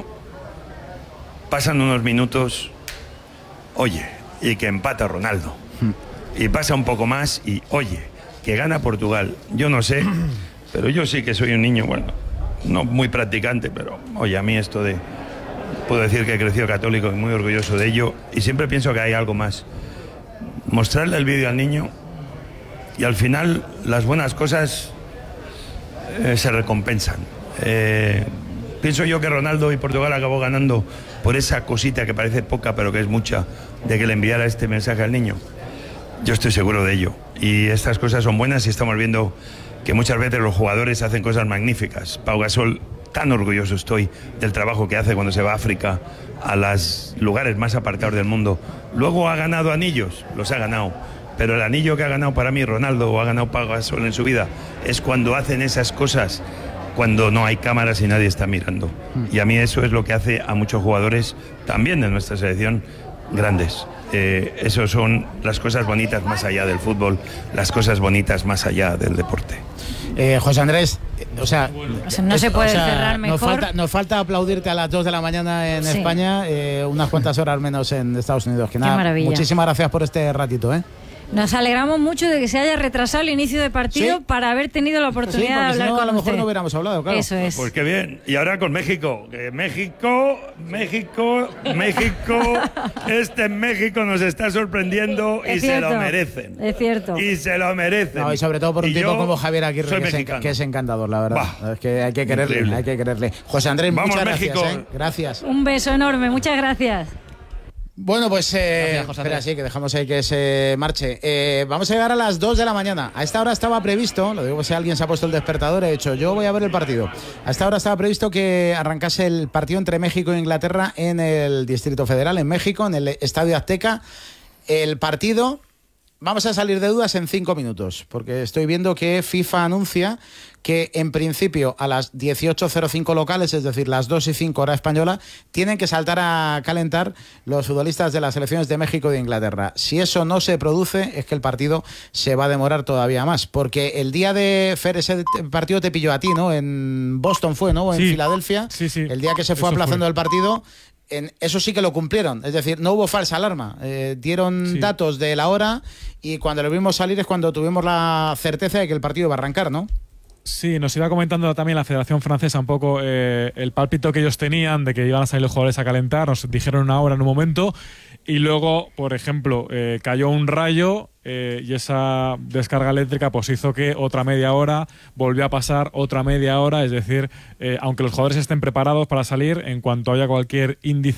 [SPEAKER 11] pasan unos minutos, oye, y que empata Ronaldo. Y pasa un poco más y, oye, que gana Portugal. Yo no sé, pero yo sí que soy un niño, bueno, no muy practicante, pero oye, a mí esto de... Puedo decir que he crecido católico y muy orgulloso de ello, y siempre pienso que hay algo más. Mostrarle el vídeo al niño y al final las buenas cosas eh, se recompensan. Eh, pienso yo que Ronaldo y Portugal acabó ganando por esa cosita que parece poca pero que es mucha, de que le enviara este mensaje al niño. Yo estoy seguro de ello, y estas cosas son buenas y estamos viendo que muchas veces los jugadores hacen cosas magníficas. Pau Gasol, tan orgulloso estoy del trabajo que hace cuando se va a África, a los lugares más apartados del mundo. Luego ha ganado anillos, los ha ganado, pero el anillo que ha ganado para mí Ronaldo o ha ganado Pau Gasol en su vida es cuando hacen esas cosas cuando no hay cámaras y nadie está mirando. Y a mí eso es lo que hace a muchos jugadores, también de nuestra selección, grandes. Eh, eso son las cosas bonitas más allá del fútbol, las cosas bonitas más allá del deporte.
[SPEAKER 1] Eh, José Andrés, o sea,
[SPEAKER 2] o sea no es, se puede
[SPEAKER 1] o sea,
[SPEAKER 2] cerrar mejor.
[SPEAKER 1] Nos falta, nos falta aplaudirte a las dos de la mañana en
[SPEAKER 2] sí.
[SPEAKER 1] España, eh, unas cuantas horas menos en Estados Unidos. Que nada,
[SPEAKER 2] qué maravilla.
[SPEAKER 1] Muchísimas gracias por este ratito, ¿eh?
[SPEAKER 2] Nos alegramos mucho de que se haya retrasado el inicio de partido ¿Sí? para haber tenido la oportunidad sí, de hablar
[SPEAKER 1] si no,
[SPEAKER 2] con
[SPEAKER 1] a lo mejor
[SPEAKER 2] usted.
[SPEAKER 1] no hubiéramos hablado, claro.
[SPEAKER 2] Eso es.
[SPEAKER 11] Pues qué bien. Y ahora con México. Eh, México, México, México. Este México nos está sorprendiendo y
[SPEAKER 2] es cierto,
[SPEAKER 11] se lo merecen.
[SPEAKER 2] Es cierto.
[SPEAKER 11] Y se lo merecen.
[SPEAKER 1] No, y sobre todo por un
[SPEAKER 11] y
[SPEAKER 1] tipo como Javier Aguirre, que es, que es encantador, la verdad. Bah, es que hay que quererle, increíble. hay que quererle. José Andrés,
[SPEAKER 11] Vamos,
[SPEAKER 1] muchas
[SPEAKER 11] México.
[SPEAKER 1] gracias. ¿eh? Gracias.
[SPEAKER 2] Un beso enorme, muchas gracias.
[SPEAKER 1] Bueno, pues eh,
[SPEAKER 3] Gracias,
[SPEAKER 1] espera, sí, que dejamos ahí que se marche. Eh, vamos a llegar a las dos de la mañana. A esta hora estaba previsto, lo digo si alguien se ha puesto el despertador, he dicho, yo voy a ver el partido. A esta hora estaba previsto que arrancase el partido entre México e Inglaterra en el Distrito Federal, en México, en el Estadio Azteca. El partido, vamos a salir de dudas en cinco minutos, porque estoy viendo que FIFA anuncia que en principio a las dieciocho cero cinco locales, es decir, las dos y cinco hora española, tienen que saltar a calentar los futbolistas de las selecciones de México y de Inglaterra. Si eso no se produce, es que el partido se va a demorar todavía más, porque el día de Fer, ese partido te pilló a ti, ¿no? En Boston fue, ¿no? O en
[SPEAKER 8] sí.
[SPEAKER 1] Filadelfia.
[SPEAKER 8] Sí, sí.
[SPEAKER 1] El día que se fue
[SPEAKER 8] eso
[SPEAKER 1] aplazando
[SPEAKER 8] fue.
[SPEAKER 1] el partido. En eso sí que lo cumplieron, es decir, no hubo falsa alarma, eh, dieron
[SPEAKER 8] sí.
[SPEAKER 1] datos de la hora y cuando lo vimos salir es cuando tuvimos la certeza de que el partido iba a arrancar, ¿no?
[SPEAKER 8] Sí, nos iba comentando también la Federación Francesa un poco eh, el pálpito que ellos tenían de que iban a salir los jugadores a calentar, nos dijeron una hora en un momento y luego, por ejemplo, eh, cayó un rayo eh, y esa descarga eléctrica pues hizo que otra media hora volvió a pasar otra media hora, es decir, eh, aunque los jugadores estén preparados para salir, en cuanto haya cualquier índice